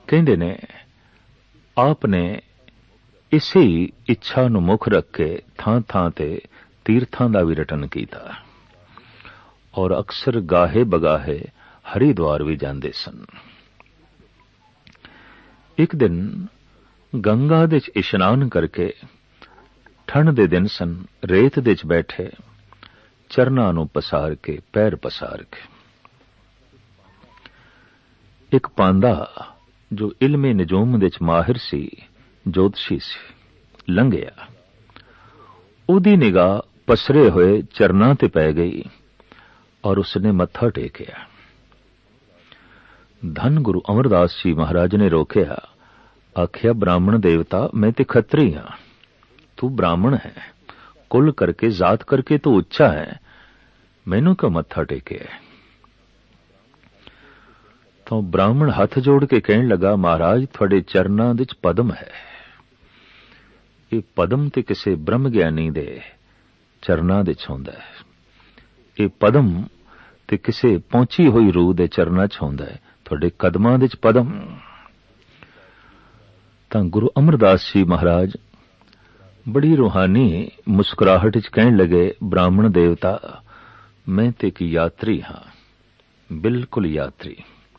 कहते ने आपने इसी इच्छा नूं मुख रख के थां थां ते तीर्थां दा भी रटन कीता और अक्सर गाहे बगाहे हरिद्वार भी जांदे सन। एक दिन गंगा दे च इशनान करके ठंड दे दिन सन, रेत दे च बैठे चरनां नूं पसार के पैर पसार के एक पांदा जो इल्मे नजूम दे च माहिर सी, जोतशी सी, लंघिया। उहदी निगाह पसरे होए चरनां ते पै गई और उसने मत्था टेकिया। धन गुरु अमरदास जी महाराज ने रोकया, आखिया ब्राह्मण देवता मैं ते खत्री हां, तू ब्राह्मण है, कुल करके जात करके तू उच्चा है, मैनू क्यों मत्था टेके? तो ब्राह्मण हाथ जोड़ के कहने लगा, महाराज थोड़े चरनां विच पद्म है, ये पद्म ते किसे ब्रह्म ज्ञानी दे चरनां विच हुंदा है, ये पद्म ते किसे पहुंची हुई रूह दे चरनां च हुंदा है, थोड़े कदमां विच पद्म। तां गुरु अमरदास जी महाराज बड़ी रूहानी मुस्कुराहट च कहने लगे, ब्राह्मण देवता मैं ते की यात्री हां, बिल्कुल यात्री।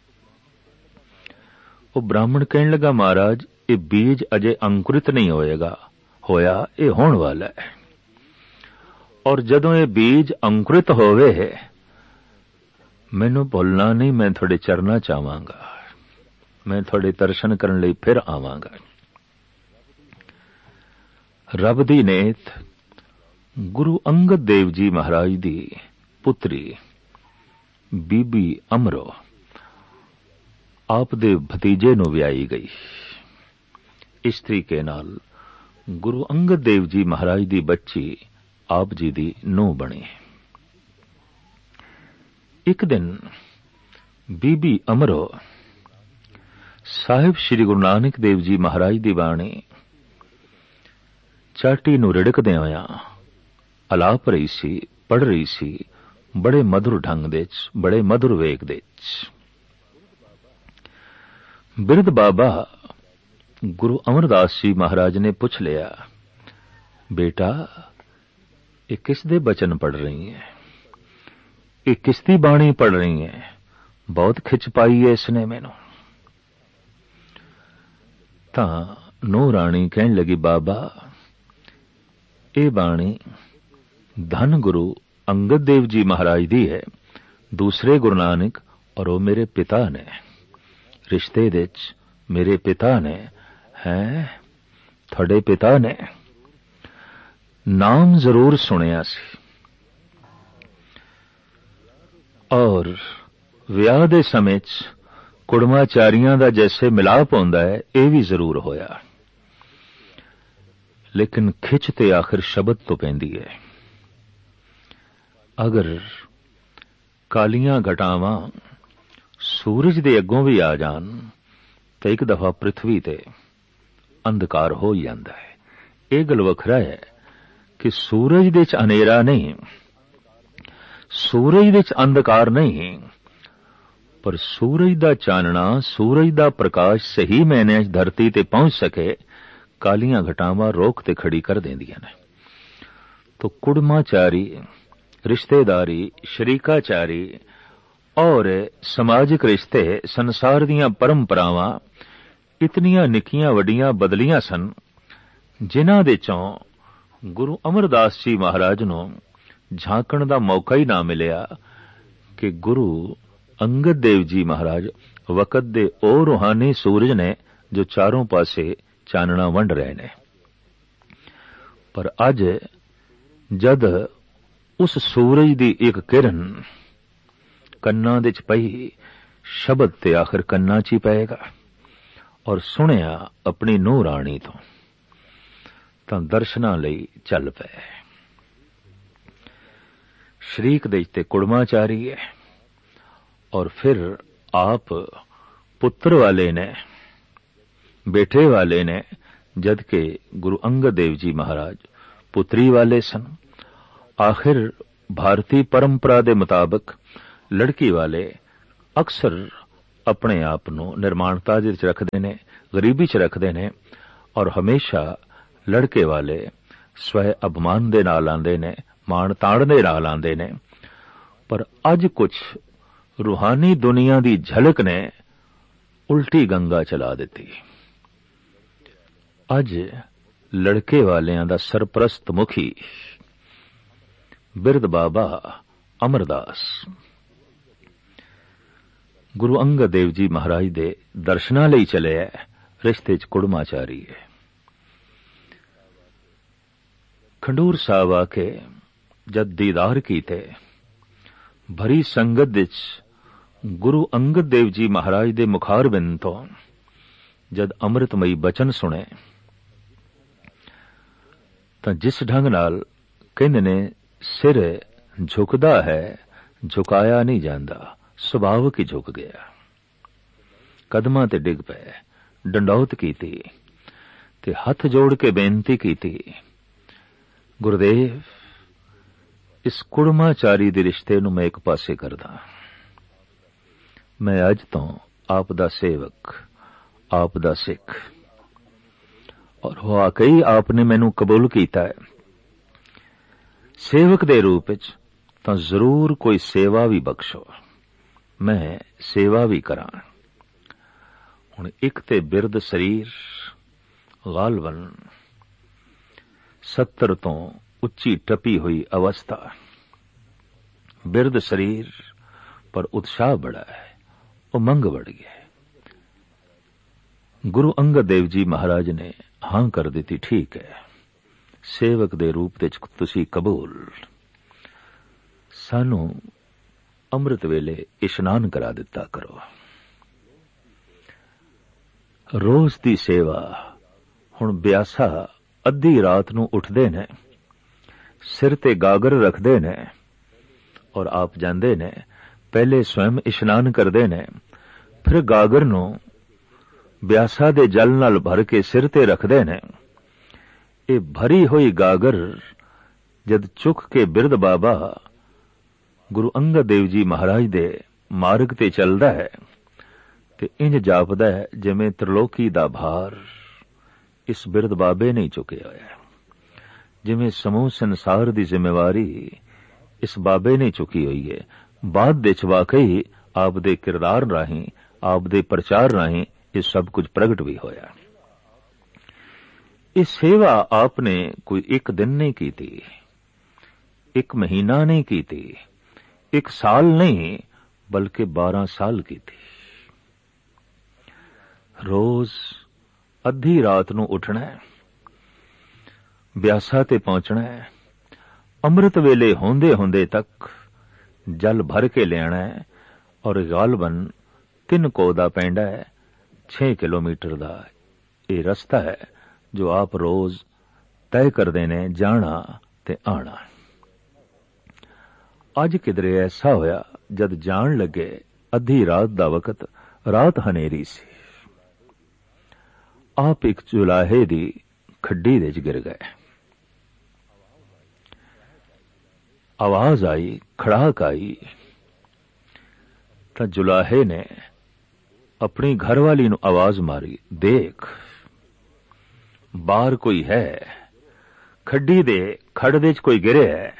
वो ब्राह्मण कहने लगा, महाराज ये बीज अजे अंकुरित नहीं होएगा, होया ये होने वाला है, और जदों ये बीज अंकुरित होवे मैनू भुलना नहीं, मैं थोड़े चरना चाहांगा, मैं थोड़े दर्शन करने लई फिर आवांगा। रब दी नेत गुरु अंगद देव जी महाराज दी पुत्री बीबी अमरो आप दे भतीजे नूं विआई गई। इस तरीके नाल गुरु अंगद देव जी महाराज दी बच्ची आप जी दी नूंह बनी। एक दिन बीबी अमरो साहिब श्री गुरु नानक देव जी महाराज दी बाणी चाटी नूं रिड़कदे होया अलाप रही सी, पढ़ रही सी, बड़े मधुर ढंग दे च, बड़े मधुर वेग दे च। बिरध बाबा गुरु अमरदास जी महाराज ने पूछ लिया, बेटा ये किस दे बचन पढ़ रही है, ये किसदी बाणी पढ़ रही है, बहुत खिच पाई है इसने मैनू। तां नूं राणी कहन लगी, बाबा ये बाणी धन गुरु अंगद देव जी महाराज दी है, दूसरे गुरु नानक और वो मेरे पिता ने, रिश्ते दे च मेरे पिता ने हैं, थोड़े पिता ने नाम जरूर सुनिया सी और विआह दे समय च कुड़माचारियां दा जैसे मिलाप होंदा है ये भी जरूर होया, लेकिन खिच ते आखिर शब्द तो पैंदी है। अगर कालियां घटावां सूरज दे अगों भी आ जान तो एक दफा पृथ्वी ते अंधकार हो ही जांदा है। ये गल वखरा है कि सूरज दे च अनेरा नहीं, सूरज दे च अंधकार नहीं, पर सूरज दा चानना, सूरज दा प्रकाश सही मैने धरती ते पहुंच सके, कालियां घटावां रोक ते खड़ी कर देंदियां ने। तो कुड़माचारी, रिश्तेदारी, शरीकाचारी और समाजिक रिश्ते, संसार दीयां परंपरावां इतनियां निक्कियां वड्डियां बदलियां सन, जिन्हां दे चों गुरु अमरदास जी महाराज नूं झांकण दा मौका ही ना मिलिया कि गुरु अंगद देव जी महाराज वक़्त दे ओ रूहानी सूरज ने जो चारों पासे चानना वंड रहे ने। पर अज जद उस सूरज दी एक किरण कन्नां दे च पई, शब्द ते आखिर कन्नां च ही पएगा, और सुनिया अपनी नूंह राणी तो तां दर्शनां लई चल पए। शरीक दे ते कुड़माचारी है और फिर आप पुत्र वाले ने, बेटे वाले ने, जबकि गुरु अंगद देव जी महाराज पुत्री वाले सन। आखिर भारतीय परंपरा दे मुताबिक लड़की वाले अक्सर ਆਪਣੇ ਆਪ ਨੂੰ ਨਿਰਮਾਣਤਾ ਦੇ ਵਿੱਚ ਰੱਖਦੇ ਨੇ, ਗਰੀਬੀ 'ਚ ਰੱਖਦੇ ਨੇ, ਔਰ ਹਮੇਸ਼ਾ ਲੜਕੇ ਵਾਲੇ ਸਵੈ ਅਭਿਮਾਨ ਦੇ ਨਾਲ ਆਉਂਦੇ ਨੇ, ਮਾਣ ਤਾਣ ਦੇ ਨਾਲ ਆਉਂਦੇ ਨੇ। ਪਰ ਅੱਜ ਕੁਝ ਰੂਹਾਨੀ ਦੁਨੀਆ ਦੀ ਝਲਕ ਨੇ ਉਲਟੀ ਗੰਗਾ ਚਲਾ ਦਿੱਤੀ। ਅੱਜ ਲੜਕੇ ਵਾਲਿਆਂ ਦਾ ਸਰਪ੍ਰਸਤ ਮੁਖੀ ਬਿਰਧ ਬਾਬਾ ਅਮਰਦਾਸ ਗੁਰੂ ਅੰਗਦ ਦੇਵ ਜੀ ਮਹਾਰਾਜ ਦੇ ਦਰਸ਼ਨਾਂ ਲਈ ਚਲਿਆ, ਰਿਸ਼ਤੇ 'ਚ ਕੁੜਮਾਚਾਰੀ ਹੈ। ਖੰਡੂਰ ਸਾਹਿਬ ਆ ਕੇ ਜਦ ਦੀਦਾਰ ਕੀਤੇ, ਭਰੀ ਸੰਗਤ ਵਿੱਚ ਗੁਰੂ ਅੰਗਦ ਦੇਵ ਜੀ ਮਹਾਰਾਜ ਦੇ ਮੁਖਾਰਬਿੰਦ ਤੋਂ ਜਦ ਅੰਮ੍ਰਿਤਮਈ ਬਚਨ ਸੁਣੇ, ਤਾਂ ਜਿਸ ਢੰਗ ਨਾਲ ਕਹਿੰਦੇ ਨੇ ਸਿਰ ਝੁਕਦਾ ਹੈ, ਝੁਕਾਇਆ ਨਹੀਂ ਜਾਂਦਾ, ਸੁਭਾਵਕ ਹੀ ਝੁਕ ਗਿਆ। ਕਦਮਾਂ ਤੇ ਡਿੱਗ ਪਏ, ਡੰਡੌਤ ਕੀਤੀ ਤੇ ਹੱਥ ਜੋੜ ਕੇ ਬੇਨਤੀ ਕੀਤੀ, ਗੁਰਦੇਵ, ਇਸ ਕੁੜਮਾਚਾਰੀ ਦੇ ਰਿਸ਼ਤੇ ਨੂੰ ਮੈਂ ਇੱਕ ਪਾਸੇ ਕਰਦਾ। ਮੈਂ ਅੱਜ ਤੋਂ ਆਪ ਦਾ ਸੇਵਕ, ਆਪ ਦਾ ਸਿੱਖ, ਔਰ ਵਾਕਈ ਆਪ ਨੇ ਮੈਨੂੰ ਕਬੂਲ ਕੀਤਾ ਹੈ। ਸੇਵਕ ਦੇ ਰੂਪ ਵਿੱਚ ਤਾਂ ਜ਼ਰੂਰ ਕੋਈ ਸੇਵਾ ਵੀ ਬਖਸ਼ੋ, ਮੈਂ ਸੇਵਾ ਵੀ ਕਰਾਂ। ਹੁਣ ਇੱਕ ਤੇ ਬਿਰਧ ਸਰੀਰ, ਗਾਲਬਨ 70 ਤੋਂ ਉੱਚੀ ਟਪੀ ਹੋਈ ਅਵਸਥਾ, ਬਿਰਧ ਸਰੀਰ ਪਰ ਉਤਸ਼ਾਹ ਬੜਾ ਹੈ, ਉਮੰਗ बढ़ गया। ਗੁਰੂ ਅੰਗਦ ਦੇਵ ਜੀ ਮਹਾਰਾਜ ਨੇ ਹਾਂ ਕਰ ਦਿੱਤੀ, ਠੀਕ ਹੈ, ਸੇਵਕ ਦੇ ਰੂਪ ਵਿੱਚ ਤੁਸੀਂ ਕਬੂਲ। ਸਾਨੂੰ ਅੰਮ੍ਰਿਤ ਵੇਲੇ ਇਸ਼ਨਾਨ ਕਰਾ ਦਿੱਤਾ ਕਰੋ। ਰੋਜ਼ ਦੀ ਸੇਵਾ। ਹੁਣ ਬਿਆਸਾ ਅੱਧੀ ਰਾਤ ਨੂੰ ਉੱਠਦੇ ਨੇ, ਸਿਰ ਤੇ ਗਾਗਰ ਰੱਖਦੇ ਨੇ, ਔਰ ਆਪ ਜਾਂਦੇ ਨੇ, ਪਹਿਲੇ ਸਵੈਮ ਇਸ਼ਨਾਨ ਕਰਦੇ ਨੇ, ਫਿਰ ਗਾਗਰ ਨੂੰ ਬਿਆਸਾ ਦੇ ਜਲ ਨਾਲ ਭਰ ਕੇ ਸਿਰ ਤੇ ਰੱਖਦੇ ਨੇ। ਇਹ ਭਰੀ ਹੋਈ ਗਾਗਰ ਜਦ ਚੁੱਕ ਕੇ ਬਿਰਧ ਬਾਬਾ ਗੁਰੂ ਅੰਗਦ ਦੇਵ ਜੀ ਮਹਾਰਾਜ ਦੇ ਮਾਰਗ ਤੇ ਚੱਲਦਾ ਹੈ ਤੇ ਇੰਜ ਜਾਪਦਾ ਹੈ ਜਿਵੇਂ ਤ੍ਰਿਲੋਕੀ ਦਾ ਭਾਰ ਇਸ ਬਿਰਧ ਬਾਬੇ ਨੇ ਚੁੱਕਿਆ ਹੋਇਆ, ਜਿਵੇਂ ਸਮੂਹ ਸੰਸਾਰ ਦੀ ਜ਼ਿੰਮੇਵਾਰੀ ਇਸ ਬਾਬੇ ਨੇ ਚੁੱਕੀ ਹੋਈ ਹੈ। ਬਾਅਦ ਵਿੱਚ ਵਾਕਈ ਆਪ ਦੇ ਕਿਰਦਾਰ ਰਾਹੀਂ, ਆਪ ਦੇ ਪ੍ਰਚਾਰ ਰਾਹੀਂ ਇਹ ਸਭ ਕੁਝ ਪ੍ਰਗਟ ਵੀ ਹੋਇਆ। ਇਹ ਸੇਵਾ ਆਪ ਨੇ ਕੋਈ ਇੱਕ ਦਿਨ ਨਹੀਂ ਕੀਤੀ, ਇੱਕ ਮਹੀਨਾ ਨਹੀਂ ਕੀਤੀ, ਇੱਕ ਸਾਲ ਨਹੀਂ, ਬਲਕਿ 12 ਸਾਲ ਕੀਤੀ। ਰੋਜ਼ ਅੱਧੀ ਰਾਤ ਨੂੰ ਉੱਠਣਾ ਹੈ, ਬਿਆਸਾ ਤੇ ਪਹੁੰਚਣਾ ਹੈ, ਅੰਮ੍ਰਿਤ ਵੇਲੇ ਹੁੰਦੇ ਹੁੰਦੇ ਤੱਕ ਜਲ ਭਰ ਕੇ ਲਿਆਣਾ ਹੈ, ਔਰ ਗਾਲਬਨ 3 ਕੋਹ ਦਾ ਪੈਂਡਾ ਹੈ, 6 ਕਿਲੋਮੀਟਰ ਦਾ ਇਹ ਰਸਤਾ ਹੈ ਜੋ ਆਪ ਰੋਜ਼ ਤੈਅ ਕਰਦੇ ਨੇ, ਜਾਣਾ ਤੇ ਆਣਾ। ਅੱਜ ਕਿਧਰੇ ਐਸਾ ਹੋਇਆ, ਜਦ ਜਾਣ ਲੱਗੇ ਅੱਧੀ ਰਾਤ ਦਾ ਵਕਤ, ਰਾਤ ਹਨੇਰੀ ਸੀ, ਆਪ ਇੱਕ ਜੁਲਾਹੇ ਦੀ ਖੱਡੀ ਵਿੱਚ ਗਿਰ ਗਏ। ਆਵਾਜ਼ ਆਈ, ਖੜਾਕ ਆਈ, ਤਾਂ ਜੁਲਾਹੇ ਨੇ ਆਪਣੀ ਘਰਵਾਲੀ ਨੂੰ ਆਵਾਜ਼ ਮਾਰੀ, ਦੇਖ ਬਾਹਰ ਕੋਈ ਹੈ, ਖੱਡੀ ਦੇ ਖੜ ਦੇ 'ਚ ਕੋਈ ਗਿਰਿਆ ਹੈ।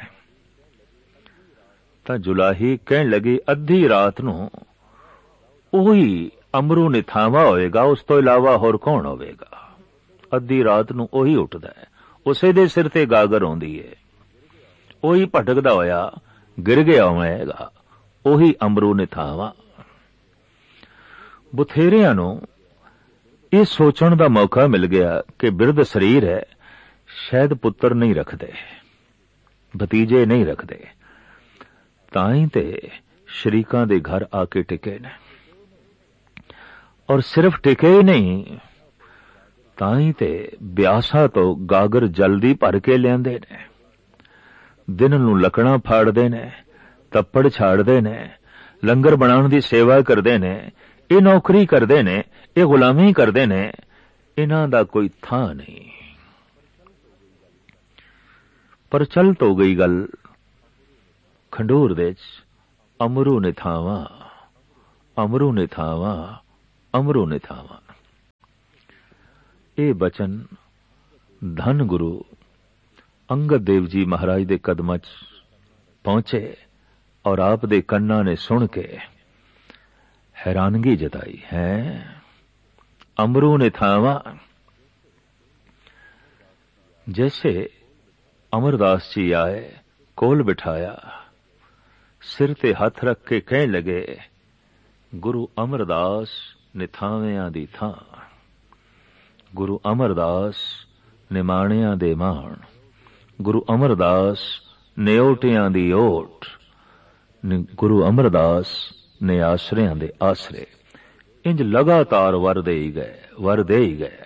ਤਾਂ ਜੁਲਾਹੀ ਕਹਿਣ ਲੱਗੀ, ਅੱਧੀ ਰਾਤ ਨੂੰ ਉਹੀ ਅਮਰੂ ਨਿਥਾਵਾ ਹੋਵੇਗਾ, ਉਸ ਤੋਂ ਇਲਾਵਾ ਹੋਰ ਕੌਣ ਹੋਵੇਗਾ? ਅੱਧੀ ਰਾਤ ਨੂੰ ਉਹੀ ਉੱਠਦਾ ਹੈ, ਉਸੇ ਦੇ ਸਿਰ ਤੇ ਗਾਗਰ ਆਉਂਦੀ ਹੈ, ਉਹੀ ਭਟਕਦਾ ਹੋਇਆ ਗਿਰ ਗਿਆ ਹੋਵੇਗਾ, ਉਹੀ ਅਮਰੂ ਨਿਥਾਵਾ। ਬਥੇਰਿਆਂ ਨੂੰ ਇਹ ਸੋਚਣ ਦਾ ਮੌਕਾ ਮਿਲ ਗਿਆ ਕਿ ਬਿਰਧ ਸਰੀਰ ਹੈ, ਸ਼ਾਇਦ ਪੁੱਤਰ ਨਹੀਂ ਰੱਖਦੇ, ਭਤੀਜੇ ਨਹੀਂ ਰੱਖਦੇ, ਤਾਂ ਹੀ ਤੇ ਸ਼ਰੀਕਾਂ ਦੇ ਘਰ ਆ ਕੇ ਟਿਕੇ ਨੇ, ਔਰ ਸਿਰਫ ਟਿਕੇ ਹੀ ਨਹੀਂ, ਤਾਂ ਹੀ ਤੇ ਬਿਆਸਾ ਤੋਂ ਗਾਗਰ ਜਲਦੀ ਭਰ ਕੇ ਲਿਆਂਦੇ ਨੇ। ਦਿਨ ਨੂੰ ਲੱਕੜਾਂ ਫਾੜਦੇ ਨੇ, ਤੱਪੜ ਛਾੜਦੇ ਨੇ, ਲੰਗਰ ਬਣਾਉਣ ਦੀ ਸੇਵਾ ਕਰਦੇ ਨੇ, ਇਹ ਨੌਕਰੀ ਕਰਦੇ ਨੇ, ਇਹ ਗੁਲਾਮੀ ਕਰਦੇ ਨੇ, ਇਹਨਾਂ ਦਾ ਕੋਈ ਥਾਂ ਨਹੀਂ। ਪਰ ਚੱਲ ਤੋ ਗਈ ਗੱਲ, ਖੰਡੂਰ ਵਿੱਚ ਅਮਰੂ ਨਿਥਾਵਾਂ अमरू निथावां, अमरू निथावां। ਇਹ ਬਚਨ ਧੰਨ ਗੁਰੂ ਅੰਗਦ ਦੇਵ ਜੀ ਮਹਾਰਾਜ ਦੇ ਕਦਮਾਂ 'ਚ ਪਹੁੰਚੇ ਔਰ ਆਪ ਦੇ ਕੰਨਾਂ ਨੇ ਸੁਣ ਕੇ हैरानगी जताई है। अमरू ने थावा, जैसे अमरदास जी आए, कोल बिठाया, सिर ते हथ रख के कह लगे, गुरु अमरदास निथावियां दी थां, गुरु अमरदास निमाणियां दे माण, गुरु अमरदास निओटियां दी ओट, गुरु अमरदास ने आसरियां दे आसरे। इंज लगातार वर दे ही गए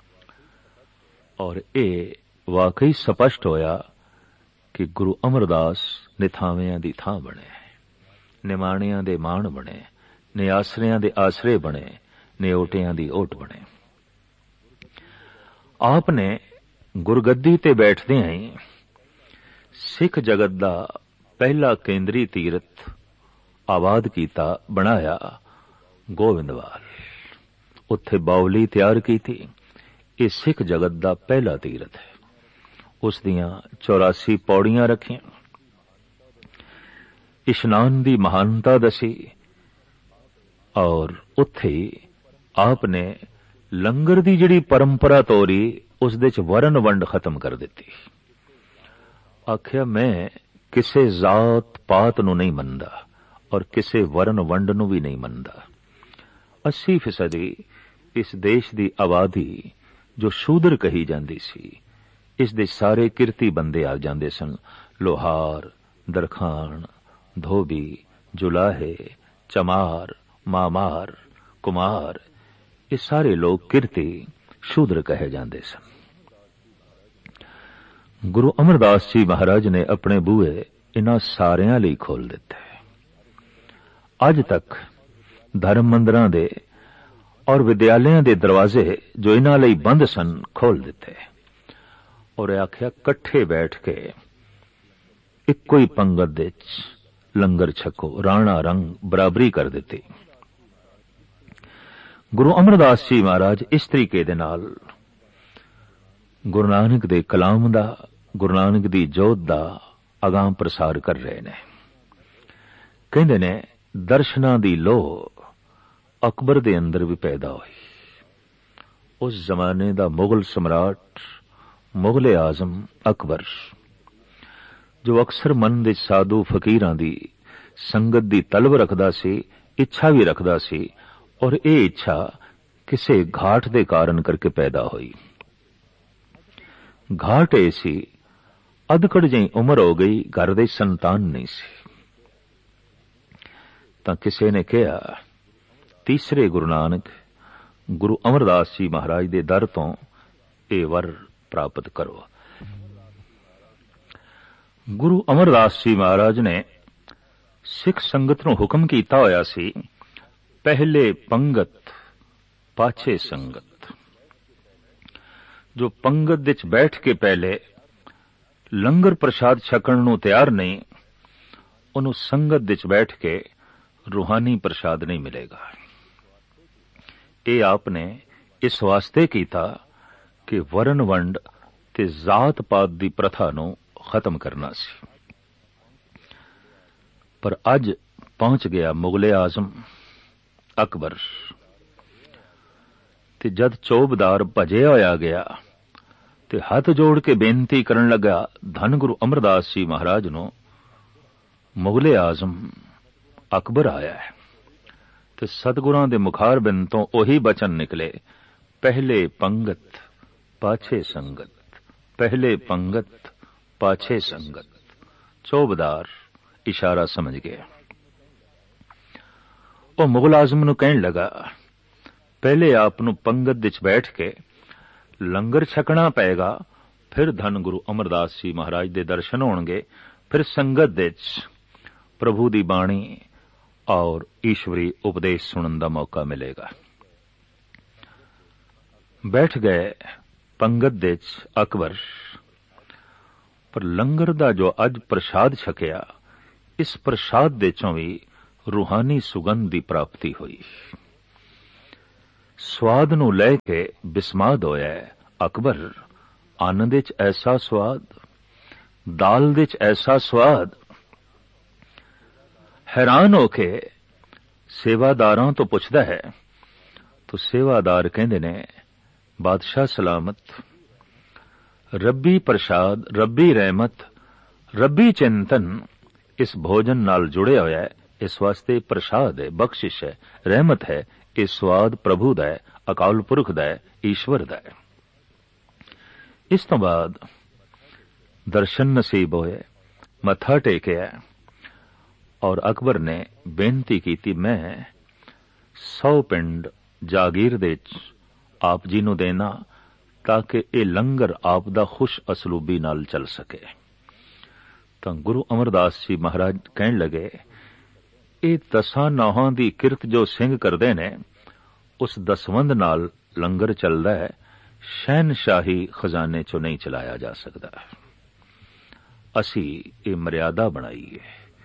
और ये वाकई स्पष्ट होया कि गुरु अमरदास निथावियां दी थां बने, निमाणियां दे माण बने, निआसरियां दे आसरे बने, निओटियां दी ओट बने। आपने गुरगद्दी ते बैठदे ही सिख जगत दा पहला केंद्री तीरथ आबाद कीता, बनाया गोविंदवाल। उत्थे बावली तैयार की थी। ये सिख जगत दा पहला तीरथ है। उस दियां 84 पौड़ियां रखियां, इशनान दी महानता दसी और उत्थे आपने लंगर दी जिहड़ी परंपरा तोरी उस दे च वरन वंड खत्म कर दिती। आखिया मैं किसे जात पात नूं नहीं मनदा और किसे वरन वंड नूं भी नहीं मनदा। 80% इस देश दी आबादी जो शूदर कही जांदी सी, इस दे सारे किरती बंदे आ जांदे सन। लोहार, दरखान, धोबी, जुलाहे, चमार, मामार, कुमार, ये सारे लोग किरती शूद्र कहे जांदे सन। गुरु अमरदास जी महाराज ने अपने बूहे इन्हां सारियां लई खोल दिते। अज तक धर्म मंदिरां दे और विद्यालयां दे दरवाजे जो इन्हां लई बंद सन खोल दिते और आख्या कट्ठे बैठ के इक्को ही पंगत दे लंगर छको, राणा रंग बराबरी कर दिती। गुरु अमरदास जी महाराज इस तरीके दे नाल गुरु नानक दे कलाम दा, गुरु नानक दी जोत दा अगाम प्रसार कर रहे ने। कहंदे ने दर्शनां दी लोह अकबर दे अंदर भी पैदा हुई। उस जमाने दा मुगल सम्राट, मुगले आजम अकबर, जो अक्सर मन दे साधु फकीरां दी संगत दी तलब रखदा सी, इच्छा भी रखदा सी और ये इच्छा किसे घाट दे कारण करके पैदा हुई। घाट ऐसी अधकड़ जई उम्र हो गई, घर दे संतान नहीं सी। तां किसे ने कहा तीसरे गुरु नानक गुरु अमरदास जी महाराज दे दर तो ये वर प्राप्त करो। गुरु अमरदास जी महाराज ने सिख संगत नूं हुक्म कीता होया सी, पहले पंगत पाछे संगत। जो पंगत विच बैठ के पहले लंगर प्रसाद छकण नूं तैयार नहीं, उन्हों संगत विच बैठ के रूहानी प्रसाद नहीं मिलेगा। ये आपने इस वास्ते कीता कि वरन वंड ते जात पात दी प्रथा नूं खत्म करना सी। पर अज पहुंच गया मुगले आजम अकबर ते जद चौबदार भजे होया गया ते हाथ जोड़ के बेनती करन लगा, धन गुरु अमरदास जी महाराज नूं मुगले आजम अकबर आया है। ते सतगुरां दे मुखार बिंद तो ओही बचन निकले, पहले पंगत पाछे संगत, पहले पंगत पाछे संगत। चौबदार इशारा समझ गया। वो मुगल आजम नूं कहण लगा, पहले आप नूं पंगत विच बैठ के लंगर छकना पेगा, फिर धन गुरु अमरदास जी महाराज दे दर्शन होणगे, फिर संगत विच प्रभु दी बाणी और ईश्वरी उपदेश सुनने का मौका मिलेगा। बैठ गए पंगत विच अकबर, पर लंगर दा जो अज प्रसाद छकिया, इस प्रसाद दे चों भी रूहानी सुगंध की प्राप्ति हुई। स्वाद नूं लै के बिस्माद होया अकबर, आनंद विच ऐसा स्वाद, दाल विच ऐसा स्वाद। हैरान होके सेवादारां तो पुछदा है, तो सेवादार कहंदे ने, बादशाह सलामत, रब्बी प्रसाद, रब्बी रहमत, रब्बी चिंतन इस भोजन नाल जुड़िया होया है। इस वास्ते प्रसाद है, बख्शिश है, रहमत है। ये स्वाद प्रभु दा है, अकाल पुरख दा है, ईश्वर दा है। इस तो बाद दर्शन नसीब होए, मत्था टेकिया और अकबर ने बेनती की, मैं 100 पिंड जागीर दे आप जी नूं देना ताकि ये लंगर आप दा खुश असलूबी नाल चल सके। तो गुरु अमरदास जी महाराज कहन लगे, ये 10 नौहां दी किरत जो सिंह करदे ने, उस दसवंध नाल लंगर चलदा है, शहनशाही खजाने चो नहीं चलाया जा सकता। असी ये मर्यादा बनाई है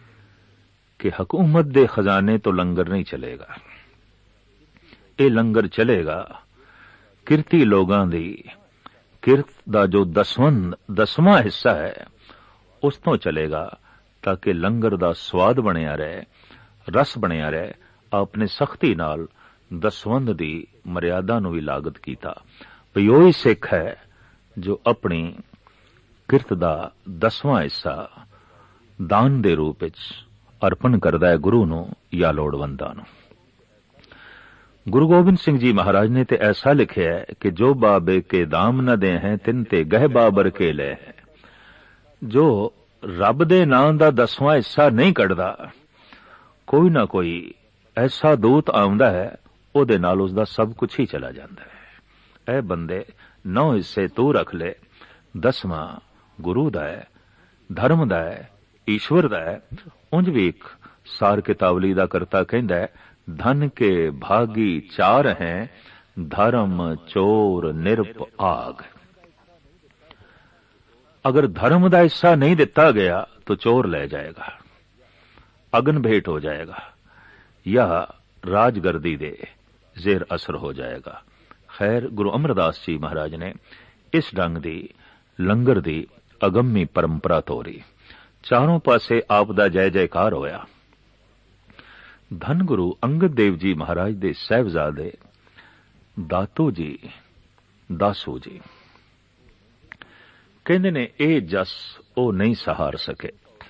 कि हुकूमत दे खजाने तो लंगर नहीं चलेगा। ये लंगर चलेगा किरती लोगां दी किरत दा जो दसवां हिस्सा है उस तो चलेगा, ताकि लंगर दा स्वाद बनिया रहे, रस बनिया रहे। आपने सख्ती नाल दसवंध दी मर्यादा नूं भी लागत कीता। भई ओही सिख है जो अपनी किरत दा 10वां हिस्सा दान दे रूप विच अर्पण करदा है गुरु नूं या लोड़वंदां नूं। गुरु गोबिंद सिंह जी महाराज ने ते ऐसा लिखिया है कि जो बाबे के दाम न दे हैं तिन ते गह बाबर के ले है। जो रब दे नां दा 10वां हिस्सा नहीं कढ़दा, कोई ना कोई ऐसा दूत आउंदा है, ओदे नाल उसदा सब कुछ ही चला जांदा है। ऐ बंदे 9 हिस्से तू रख ले, 10वां गुरु दा है, धर्म दा है, ईश्वर दा है। उंज भी एक सार कितावली दा करता कहंदा है, धन के भागी 4 हैं, धर्म चोर निरप आग। अगर धर्म दा हिस्सा नहीं दिता गया तो चोर ले जाएगा, अगन भेंट हो जाएगा, या राजगर्दी दे जेर असर हो जाएगा। खैर, गुरु अमरदास जी महाराज ने इस ढंग दी लंगर दी अगम्मी परंपरा तोरी। चारों पासे आप दा जय जयकार होया। धन गुरु अंगद देव जी महाराज दे साहिबजादे दातू जी, दासू जी कहंदे ने, ए जस ओ नहीं सहार सके।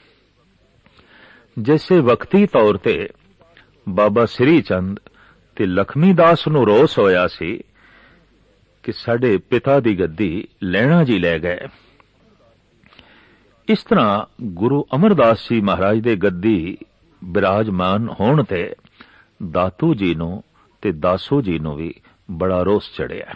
जैसे वक्ती तौर ते बाबा श्री चंद ते लक्ष्मी दास नूं रोस होया सी कि साडे पिता दी गद्दी लैणा जी लै गए, इस तरह गुरु अमरदास जी महाराज दे गद्दी विराजमान होण ते दातू जी नूं ते दासू जी नूं भी बड़ा रोस चढ़िया।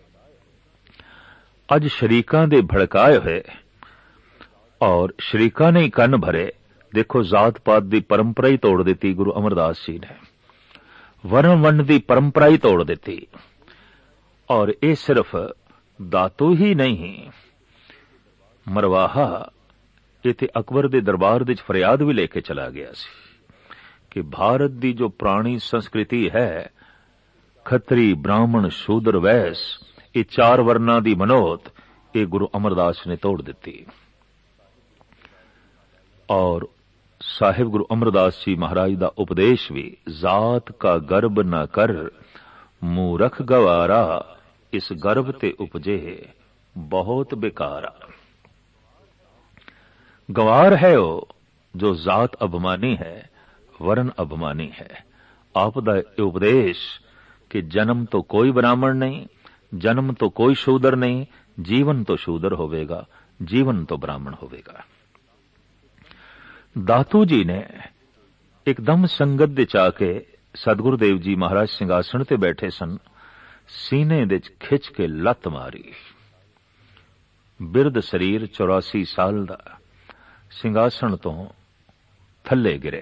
अज शरीकां दे भड़काए हुए और शरीकां ने कन्न भरे। देखो, जात पात दी परंपरा ही तोड़ दी गुरु अमरदास जी ने, वर्ण वंड दी परंपरा ही तोड़ दी। और ये सिर्फ दातू ही नहीं, मरवाहा इत्थे अकबर दे दरबार विच फरियाद भी लेके चला गया सी कि भारत दी जो पुरानी संस्कृति है, खत्री ब्राह्मण शूद्र वैस, ये 4 वर्णा दी मनोत, ये गुरु अमरदास ने तोड़ दी। और साहिब गुरु अमरदास जी महाराज दा उपदेश भी, जात का गर्भ न कर मूरख गवारा, इस गर्भ ते उपजे बहुत बेकारा। गवार है वो जो जात अभिमानी है, वर्ण अभिमानी है। आप दा उपदेश कि जन्म तो कोई ब्राह्मण नहीं, जन्म तो कोई शूद्र नहीं, जीवन तो शूद्र होवेगा, जीवन तो ब्राह्मण होवेगा। दातू जी ने एकदम संगत दे चाके सतगुरु देव जी महाराज सिंहासन ते बैठे सन, सीने दे खिच के लत मारी। बिरद शरीर 84 साल दा सिंहासन तो थल्ले गिरे।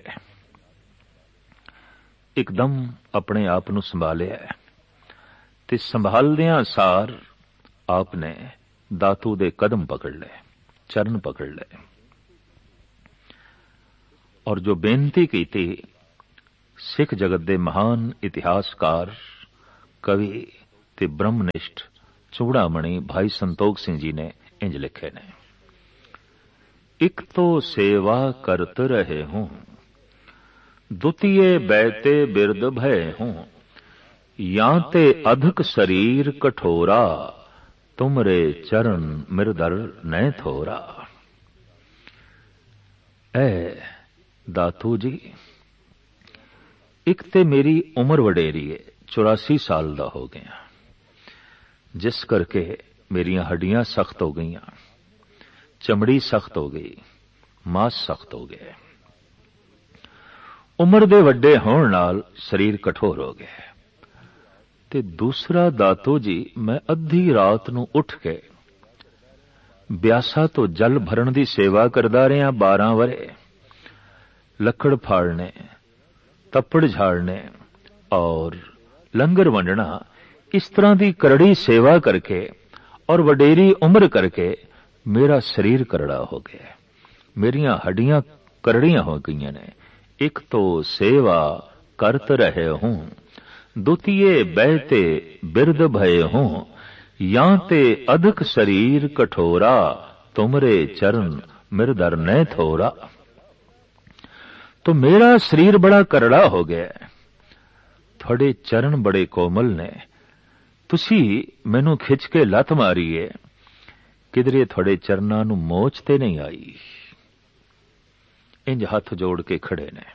एकदम अपने आप नूं संभालिया ते संभालदियां सार आपने दातू दे कदम पकड़ ले, चरण पकड़ ले और जो बेनती की थी ਸਿੱਖ ਜਗਤ ਦੇ ਮਹਾਨ ਇਤਿਹਾਸਕਾਰ, ਕਵੀ ਤੇ ਬ੍ਰਹਮਨਿਸ਼ਠ ਚੂੜਾਮਣੀ ਭਾਈ ਸੰਤੋਖ ਸਿੰਘ ਜੀ ਨੇ ਇੰਜ ਲਿਖੇ ਨੇ। ਇੱਕ ਤੋ ਸੇਵਾ ਕਰਤ ਰਹੇ ਹੂੰ, ਦੁਤੀਏ ਬੈਤੇ ਬਿਰਦ ਭਏ ਹੂੰ, ਜਾਂ ਤੇ ਅਧਿਕ ਸਰੀਰ ਕਠੋਰਾ, ਤੁਮਰੇ ਚਰਨ ਮਿਰਦਰ ਨੈ ਥੋਰਾ। ਐ ਦਾਤੂ ਜੀ, ਇੱਕ ਤੇ ਮੇਰੀ ਉਮਰ ਵਡੇਰੀ ਹੈ, 84 ਸਾਲ ਦਾ ਹੋ ਗਿਆ, ਜਿਸ ਕਰਕੇ ਮੇਰੀਆਂ ਹੱਡੀਆਂ ਸਖਤ ਹੋ ਗਈਆਂ, ਚਮੜੀ ਸਖਤ ਹੋ ਗਈ, ਮਾਸ ਸਖਤ ਹੋ ਗਏ। ਉਮਰ ਦੇ ਵੱਡੇ ਹੋਣ ਨਾਲ ਸਰੀਰ ਕਠੋਰ ਹੋ ਗਿਆ। ਤੇ ਦੂਸਰਾ ਦਾਤੋ ਜੀ, ਮੈਂ ਅੱਧੀ ਰਾਤ ਨੂੰ ਉੱਠ ਕੇ ਬਿਆਸਾ ਤੋਂ ਜਲ ਭਰਨ ਦੀ ਸੇਵਾ ਕਰਦਾ ਰਿਹਾ 12 ਵਰੇ। ਲੱਕੜ ਫਾੜਨੇ, ਤੱਪੜ ਝਾੜਨੇ ਔਰ ਲੰਗਰ ਵੰਡਣਾ, ਇਸ ਤਰ੍ਹਾਂ ਦੀ ਕਰੜੀ ਸੇਵਾ ਕਰਕੇ ਔਰ ਵਡੇਰੀ ਉਮਰ ਕਰਕੇ ਮੇਰਾ ਸਰੀਰ ਕਰੜਾ ਹੋ ਗਿਆ, ਮੇਰੀਆਂ ਹੱਡੀਆਂ ਕਰੜੀਆਂ ਹੋ ਗਈਆਂ ਨੇ। ਇੱਕ ਤੋਂ ਸੇਵਾ ਕਰਤ ਰਹੇ ਹੂੰ, ਦੁਤੀਏ ਬਹਿਤੇ ਬਿਰਦ ਭਏ ਹੂੰ, ਜਾਂ ਤੇ ਅਧਿਕ ਸਰੀਰ ਕਠੋਰਾ, ਤੁਮਰੇ ਚਰਨ ਮਿਰਦਰ ਨੈ ਥੋਰਾ। तो मेरा शरीर बड़ा करड़ा हो गया, थोड़े चरण बड़े कोमल ने, तुसी मैनू खिच के लत मारी है, किधरे थोड़े चरना नू मोच ते नहीं आई। इंज हथ जोड़ के खड़े ने।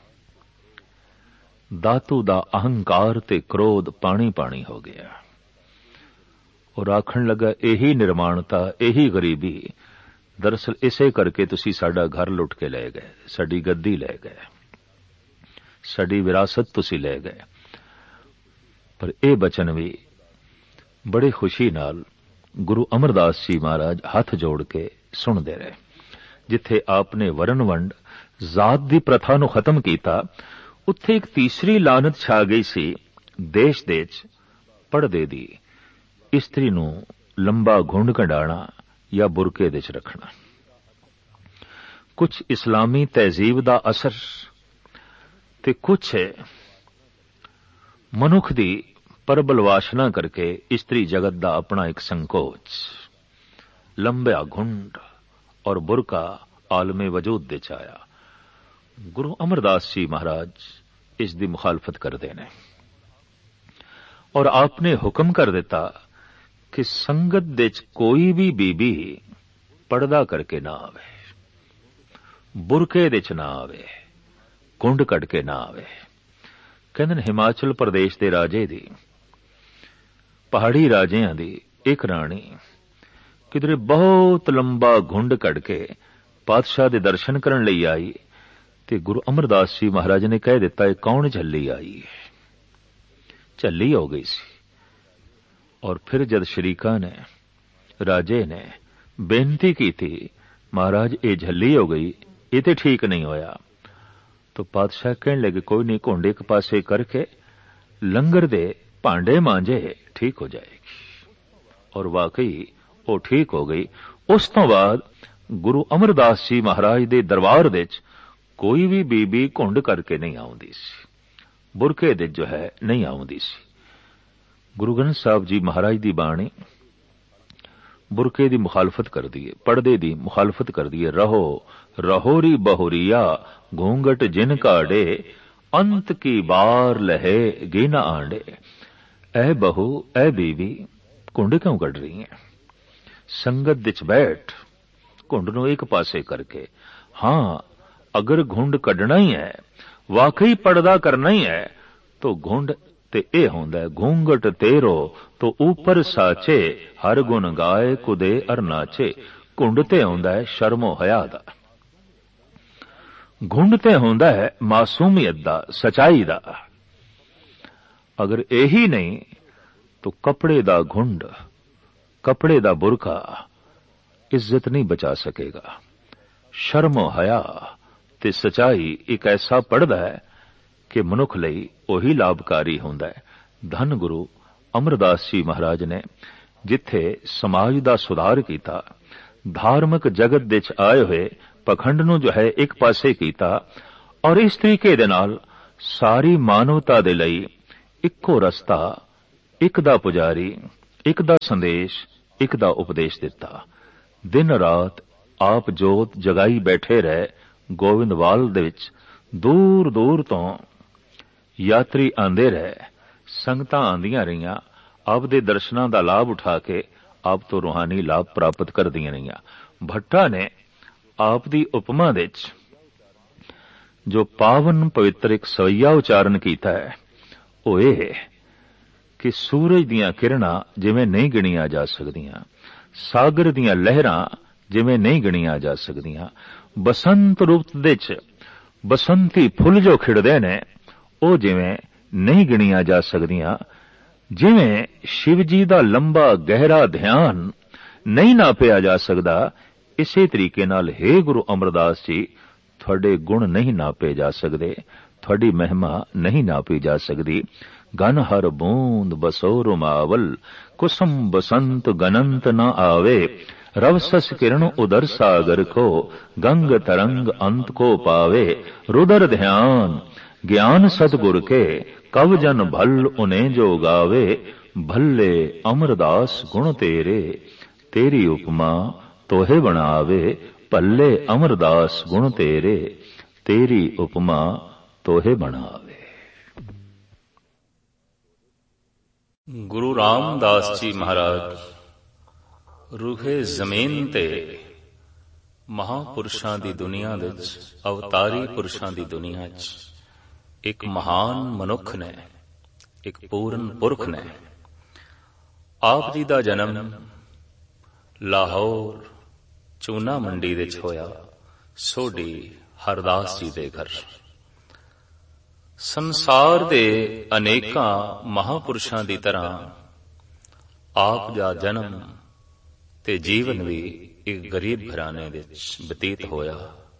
दातू दा अहंकार ते क्रोध पानी पानी हो गया और आखण लगा, यही निर्माणता, यही गरीबी, दरअसल इसे करके तुसी साडा घर लुट के ले गए, साडी गद्दी ले गए, साडी विरासत तुसी ले गए। पर यह बचन भी बड़ी खुशी नाल गुरु अमरदास जी महाराज हाथ जोड़ के सुनते रहे। जिथे आपने वरण वंड जात दी प्रथा नूं खत्म कीता, उत्थे एक तीसरी लानत छा गई सी, देश दे च पड़दे दी, इस्त्री नूं लंबा घुंड कढाना या बुरके दे च रखना। कुछ इस्लामी तहजीब दा असर ते कुछ मनुख दी परबल वासना करके इस्त्री जगत दा अपना एक संकोच, लंबा घुंड और बुरका आलमे वजूद दे च आया। गुरु अमरदास जी महाराज इस दी मुखालफत करते ने और आपने हुक्म कर दिता कि संगत दे च कोई भी बीबी पर्दा करके ना आवे, बुरके दे च ना आवे, कुंड कट के ना आवे। कहंदे हिमाचल प्रदेश दे राजे दी, पहाड़ी राजियां दी एक राणी किधरे बहुत लंबा घुंड कट के पातशाह दे दर्शन करन लई आई, ते गुरु अमरदास जी महाराज ने कह दिता, ये कौन झल्ली आई है। झल्ली हो गई सी। और फिर जद शरीका ने, राजे ने बेनती की थी, महाराज ये झल्ली हो गई, ये तो ठीक नहीं होया। तो पातशाह कहने लगे, कोई नहीं, घुंड एक पासे करके लंगर दे भांडे मांजे, ठीक हो जाएगी। और वाकई वो ठीक हो गई। उस तो बाद गुरु अमरदास जी महाराज दे दरबार दे कोई भी बीबी घुंड करके नहीं आउंदी सी, बुरके दे जो है नहीं आउंदी सी। गुरु ग्रंथ साहब जी महाराज दी बाणी बुरके दी मुखालफत कर दी है, पर्दे दी मुखालफत कर दी है। रहो रहोरी बहुरिया घूंघट जिन काड़े, अंत की बार लहे गिन आंडे। ऐ बहू, ऐ बीवी, घुंड क्यों कढ़ रही है? संगत दिच बैठ, घुंड नूं एक पासे करके। हां, अगर घुंड कढ़ना ही है, वाकई पर्दा करना ही है, तो घुंड ते ए होंदा है, घूंघट तेरो तो ऊपर साचे, हर गुण गाए कुदे अर नाचे। घुंड ते होंदा है शर्मो हया दा, घुंड ते होंदा है मासूमियत दा, सचाई दा। अगर यही नहीं तो कपड़े दा घुंड, कपड़े दा बुरका इज्जत नहीं बचा सकेगा। शर्मो हया ते सचाई एक ऐसा पर्दा है कि मनुख लई ओही लाभकारी हुंदा है। धन गुरु अमरदास जी महाराज ने जिथे समाज दा सुधार कीता, धार्मिक जगत दे च आए हुए पखंड नूं जो है एक पासे कीता, और इस तरीके दे नाल ਸਾਰੀ ਮਾਨਵਤਾ ਦੇ ਲਈ ਇੱਕੋ ਰਸਤਾ, ਇੱਕ ਦਾ ਪੁਜਾਰੀ, ਇੱਕ ਦਾ ਸੰਦੇਸ਼, ਇੱਕ ਦਾ ਉਪਦੇਸ਼ ਦਿੱਤਾ। ਦਿਨ ਰਾਤ ਆਪ ਜੋਤ ਜਗਾਈ ਬੈਠੇ ਰਹੇ। ਗੋਬਿੰਦਵਾਲ ਦੇ ਵਿੱਚ ਦੂਰ ਦੂਰ ਤੋਂ ਯਾਤਰੀ ਆਂਦੇ ਰਹੇ, ਸੰਗਤਾਂ ਆਂਦੀਆਂ ਰਹੀਆਂ, ਆਪ ਦੇ ਦਰਸ਼ਨਾਂ ਦਾ ਲਾਭ ਉਠਾ ਕੇ ਆਪ ਤੋਂ ਰੂਹਾਨੀ ਲਾਭ ਪ੍ਰਾਪਤ ਕਰਦੀਆਂ ਰਹੀਆਂ। ਭੱਟਾ ਨੇ ਆਪ ਦੀ ਉਪਮਾ ਦੇ ਵਿੱਚ ਜੋ ਪਾਵਨ ਪਵਿੱਤਰ ਇੱਕ ਸਵਈਆ ਉਚਾਰਨ ਕੀਤਾ ਹੈ, ਉਹ ਇਹ ਹੈ ਕਿ ਸੂਰਜ ਦੀਆਂ ਕਿਰਨਾਂ ਜਿਵੇਂ ਨਹੀਂ ਗਿਣੀਆਂ ਜਾ ਸਕਦੀਆਂ, ਸਾਗਰ ਦੀਆਂ ਲਹਿਰਾਂ ਜਿਵੇਂ ਨਹੀਂ ਗਿਣੀਆਂ ਜਾ ਸਕਦੀਆਂ, ਬਸੰਤ ਰੁੱਤ ਦੇ ਵਿੱਚ ਬਸੰਤੀ ਫੁੱਲ ਜੋ ਖਿੜਦੇ ਨੇ ਉਹ ਜਿਵੇਂ ਨਹੀਂ ਗਿਣੀਆਂ ਜਾ ਸਕਦੀਆਂ, ਜਿਵੇਂ ਸ਼ਿਵ ਜੀ ਦਾ ਲੰਬਾ ਗਹਿਰਾ ਧਿਆਨ ਨਹੀਂ ਨਾਪਿਆ ਜਾ ਸਕਦਾ, ਇਸੇ ਤਰੀਕੇ ਨਾਲ ਹੇ ਗੁਰੂ ਅਮਰਦਾਸ ਜੀ, ਤੁਹਾਡੇ ਗੁਣ ਨਹੀਂ ਨਾਪੇ ਜਾ ਸਕਦੇ, ਤੁਹਾਡੀ ਮਹਿਮਾ ਨਹੀਂ ਨਾਪੀ ਜਾ ਸਕਦੀ। ਗਨ ਹਰ ਬੂੰਦ ਬਸੋ ਰੁਮਾਵਲ, ਕੁਸਮ ਬਸੰਤ ਗਨੰਤ ਨ ਆਵੇ, ਰਵ ਸਸ ਕਿਰਨ ਉਦਰ ਸਾਗਰ ਕੋ, ਗੰਗ ਤਰੰਗ ਅੰਤ ਕੋ ਪਾਵੇ, रुदर ध्यान ज्ञान सतगुर के, कव जन भल उन्हें जो गावे, भल्ले अमरदास गुण तेरे, तेरी उपमा तोहे बनावे, भल्ले अमरदास गुण तेरे, तेरी उपमा तोहे बनावे। गुरु रामदास जी महाराज रूहे ਜ਼ਮੀਨ ਤੇ ਮਹਾਂਪੁਰਸ਼ਾਂ ਦੀ ਦੁਨੀਆ ਵਿੱਚ, ਅਵਤਾਰੀ ਪੁਰਸ਼ਾਂ ਦੀ ਦੁਨੀਆ ਵਿੱਚ ਇੱਕ ਮਹਾਨ ਮਨੁੱਖ ਨੇ, ਇੱਕ ਪੂਰਨ ਪੁਰਖ ਨੇ। ਆਪ ਜੀ ਦਾ ਜਨਮ ਲਾਹੌਰ ਚੂਨਾ ਮੰਡੀ ਵਿੱਚ ਹੋਇਆ, ਸੋਢੀ ਹਰਦਾਸ ਜੀ ਦੇ ਘਰ। ਸੰਸਾਰ ਦੇ ਅਨੇਕਾਂ ਮਹਾਂਪੁਰਸ਼ਾਂ ਦੀ ਤਰ੍ਹਾਂ ਆਪ ਦਾ ਜਨਮ ਤੇ ਜੀਵਨ ਵੀ ਇੱਕ ਗਰੀਬ ਘਰਾਣੇ ਵਿੱਚ ਬਤੀਤ ਹੋਇਆ।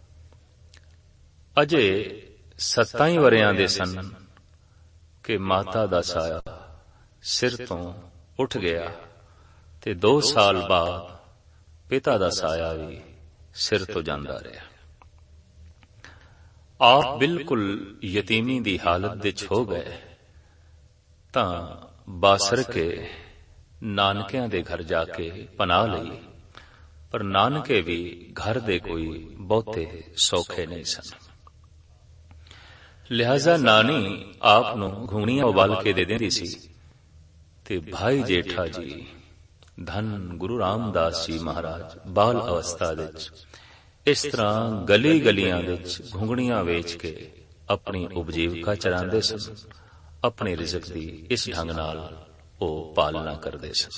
ਅਜੇ 27 ਵਰ੍ਹਿਆਂ ਦੇ ਸਨ ਕਿ ਮਾਤਾ ਦਾ ਸਾਇਆ ਸਿਰ ਤੋਂ ਉੱਠ ਗਿਆ ਤੇ 2 ਸਾਲ ਬਾਅਦ ਪਿਤਾ ਦਾ ਸਾਇਆ ਵੀ ਸਿਰ ਤੋਂ ਜਾਂਦਾ ਰਿਹਾ। ਆਪ ਬਿਲਕੁਲ ਯਤੀਮੀ ਦੀ ਹਾਲਤ ਵਿੱਚ ਹੋ ਗਏ ਤਾਂ ਬਾਸਰ ਕੇ ਨਾਨਕਿਆਂ ਦੇ ਘਰ ਜਾ ਕੇ ਪਨਾਹ ਲਈ, ਪਰ ਨਾਨਕੇ ਵੀ ਘਰ ਦੇ ਕੋਈ ਬਹੁਤੇ ਸੌਖੇ ਨਹੀਂ ਸਨ। ਲਿਹਾਜ਼ਾ ਨਾਨੀ ਆਪ ਨੂੰ ਘੁੰਗਣੀਆਂ ਉਬਾਲ ਕੇ ਦੇ ਦਿੰਦੀ ਸੀ ਤੇ ਭਾਈ ਜੇਠਾ ਜੀ, ਧੰਨ ਗੁਰੂ ਰਾਮਦਾਸ ਜੀ ਮਹਾਰਾਜ, ਬਾਲ ਅਵਸਥਾ ਵਿੱਚ ਇਸ ਤਰ੍ਹਾਂ ਗਲੀ ਗਲੀਆਂ ਵਿੱਚ ਘੁੰਗਣੀਆਂ ਵੇਚ ਕੇ ਆਪਣੀ ਉਪਜੀਵਕਾ ਚਲਾਉਂਦੇ ਸਨ। ਆਪਣੇ ਰਿਜ਼ਕ ਦੀ ਇਸ ਢੰਗ ਨਾਲ ਉਹ ਪਾਲਣਾ ਕਰਦੇ ਸਨ।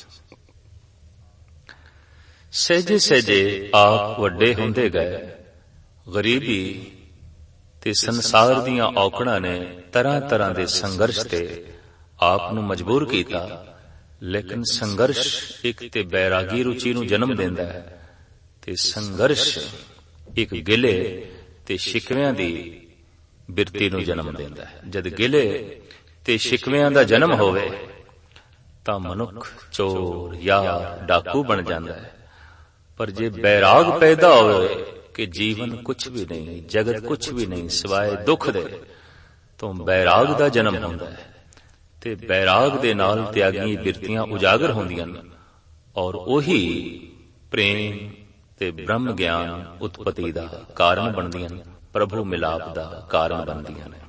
ਸਹਿਜੇ ਸਹਿਜੇ ਆਪ ਵੱਡੇ ਹੁੰਦੇ ਗਏ। ਗਰੀਬੀ ਤੇ ਸੰਸਾਰ ਦੀਆਂ ਔਕੜਾਂ ਨੇ ਤਰ੍ਹਾਂ ਤਰ੍ਹਾਂ ਦੇ ਸੰਘਰਸ਼ ਤੇ ਆਪ ਨੂੰ ਮਜਬੂਰ ਕੀਤਾ, ਲੇਕਿਨ ਸੰਘਰਸ਼ ਇੱਕ ਤੇ ਬੈਰਾਗੀ ਰੁਚੀ ਨੂੰ ਜਨਮ ਦਿੰਦਾ ਹੈ ਤੇ ਸੰਘਰਸ਼ ਇੱਕ ਗਿਲੇ ਤੇ ਸ਼ਿਕਵਿਆਂ ਦੀ ਬਿਰਤੀ ਨੂੰ ਜਨਮ ਦਿੰਦਾ ਹੈ। ਜਦ ਗਿਲੇ ਤੇ ਸ਼ਿਕਵਿਆਂ ਦਾ ਜਨਮ ਹੋਵੇ ਤਾਂ ਮਨੁੱਖ ਚੋਰ, ਯਾਰ, ਡਾਕੂ ਬਣ ਜਾਂਦਾ ਹੈ। ਪਰ ਜੇ ਬੈਰਾਗ ਪੈਦਾ ਹੋਵੇ ਕਿ ਜੀਵਨ ਕੁਛ ਵੀ ਨਹੀਂ, ਜਗਤ ਕੁਛ ਵੀ ਨਹੀਂ ਸਿਵਾਏ ਦੁੱਖ ਦੇ, ਤਾਂ ਬੈਰਾਗ ਦਾ ਜਨਮ ਹੁੰਦਾ ਹੈ ਤੇ ਬੈਰਾਗ ਦੇ ਨਾਲ ਤਿਆਗੀ ਬਿਰਤੀਆਂ ਉਜਾਗਰ ਹੁੰਦੀਆਂ ਨੇ ਔਰ ਉਹੀ ਪ੍ਰੇਮ ਤੇ ਬ੍ਰਹਮ ਗਿਆਨ ਉਤਪਤੀ ਦਾ ਕਾਰਨ ਬਣਦੀਆਂ ਨੇ, ਪ੍ਰਭੂ ਮਿਲਾਪ ਦਾ ਕਾਰਨ ਬਣਦੀਆਂ ਨੇ।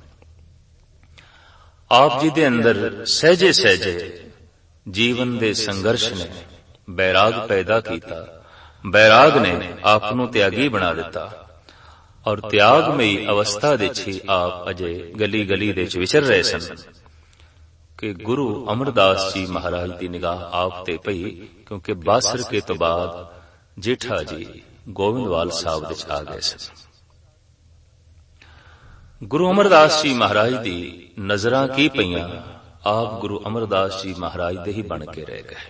ਆਪ ਜੀ ਦੇ ਅੰਦਰ ਸਹਿਜੇ ਸਹਿਜੇ ਜੀਵਨ ਦੇ ਸੰਘਰਸ਼ ਨੇ ਬੈਰਾਗ ਪੈਦਾ ਕੀਤਾ। ਬੈਰਾਗ ਨੇ ਆਪ ਨੂੰ ਤਿਆਗੀ ਬਣਾ ਦਿੱਤਾ ਔਰ ਤਿਆਗਮਈ ਅਵਸਥਾ ਵਿੱਚ ਹੀ ਆਪ ਅਜੇ ਗਲੀ ਗਲੀ ਦੇ ਵਿੱਚ ਵਿਚਰ ਰਹੇ ਸਨ ਕਿ ਗੁਰੂ ਅਮਰਦਾਸ ਜੀ ਮਹਾਰਾਜ ਦੀ ਨਿਗਾਹ ਆਪ ਤੇ ਪਈ, ਕਿਉਂਕਿ ਬਾਸਰ ਕੇ ਤੋਂ ਬਾਅਦ ਜੇਠਾ ਜੀ ਗੋਬਿੰਦਵਾਲ ਸਾਹਿਬ ਵਿੱਚ ਆ ਗਏ ਸਨ। ਗੁਰੂ ਅਮਰਦਾਸ ਜੀ ਮਹਾਰਾਜ ਦੀ ਨਜ਼ਰਾਂ ਕੀ ਪਈਆਂ, ਆਪ ਗੁਰੂ ਅਮਰਦਾਸ ਜੀ ਮਹਾਰਾਜ ਦੇ ਹੀ ਬਣ ਕੇ ਰਹਿ ਗਏ।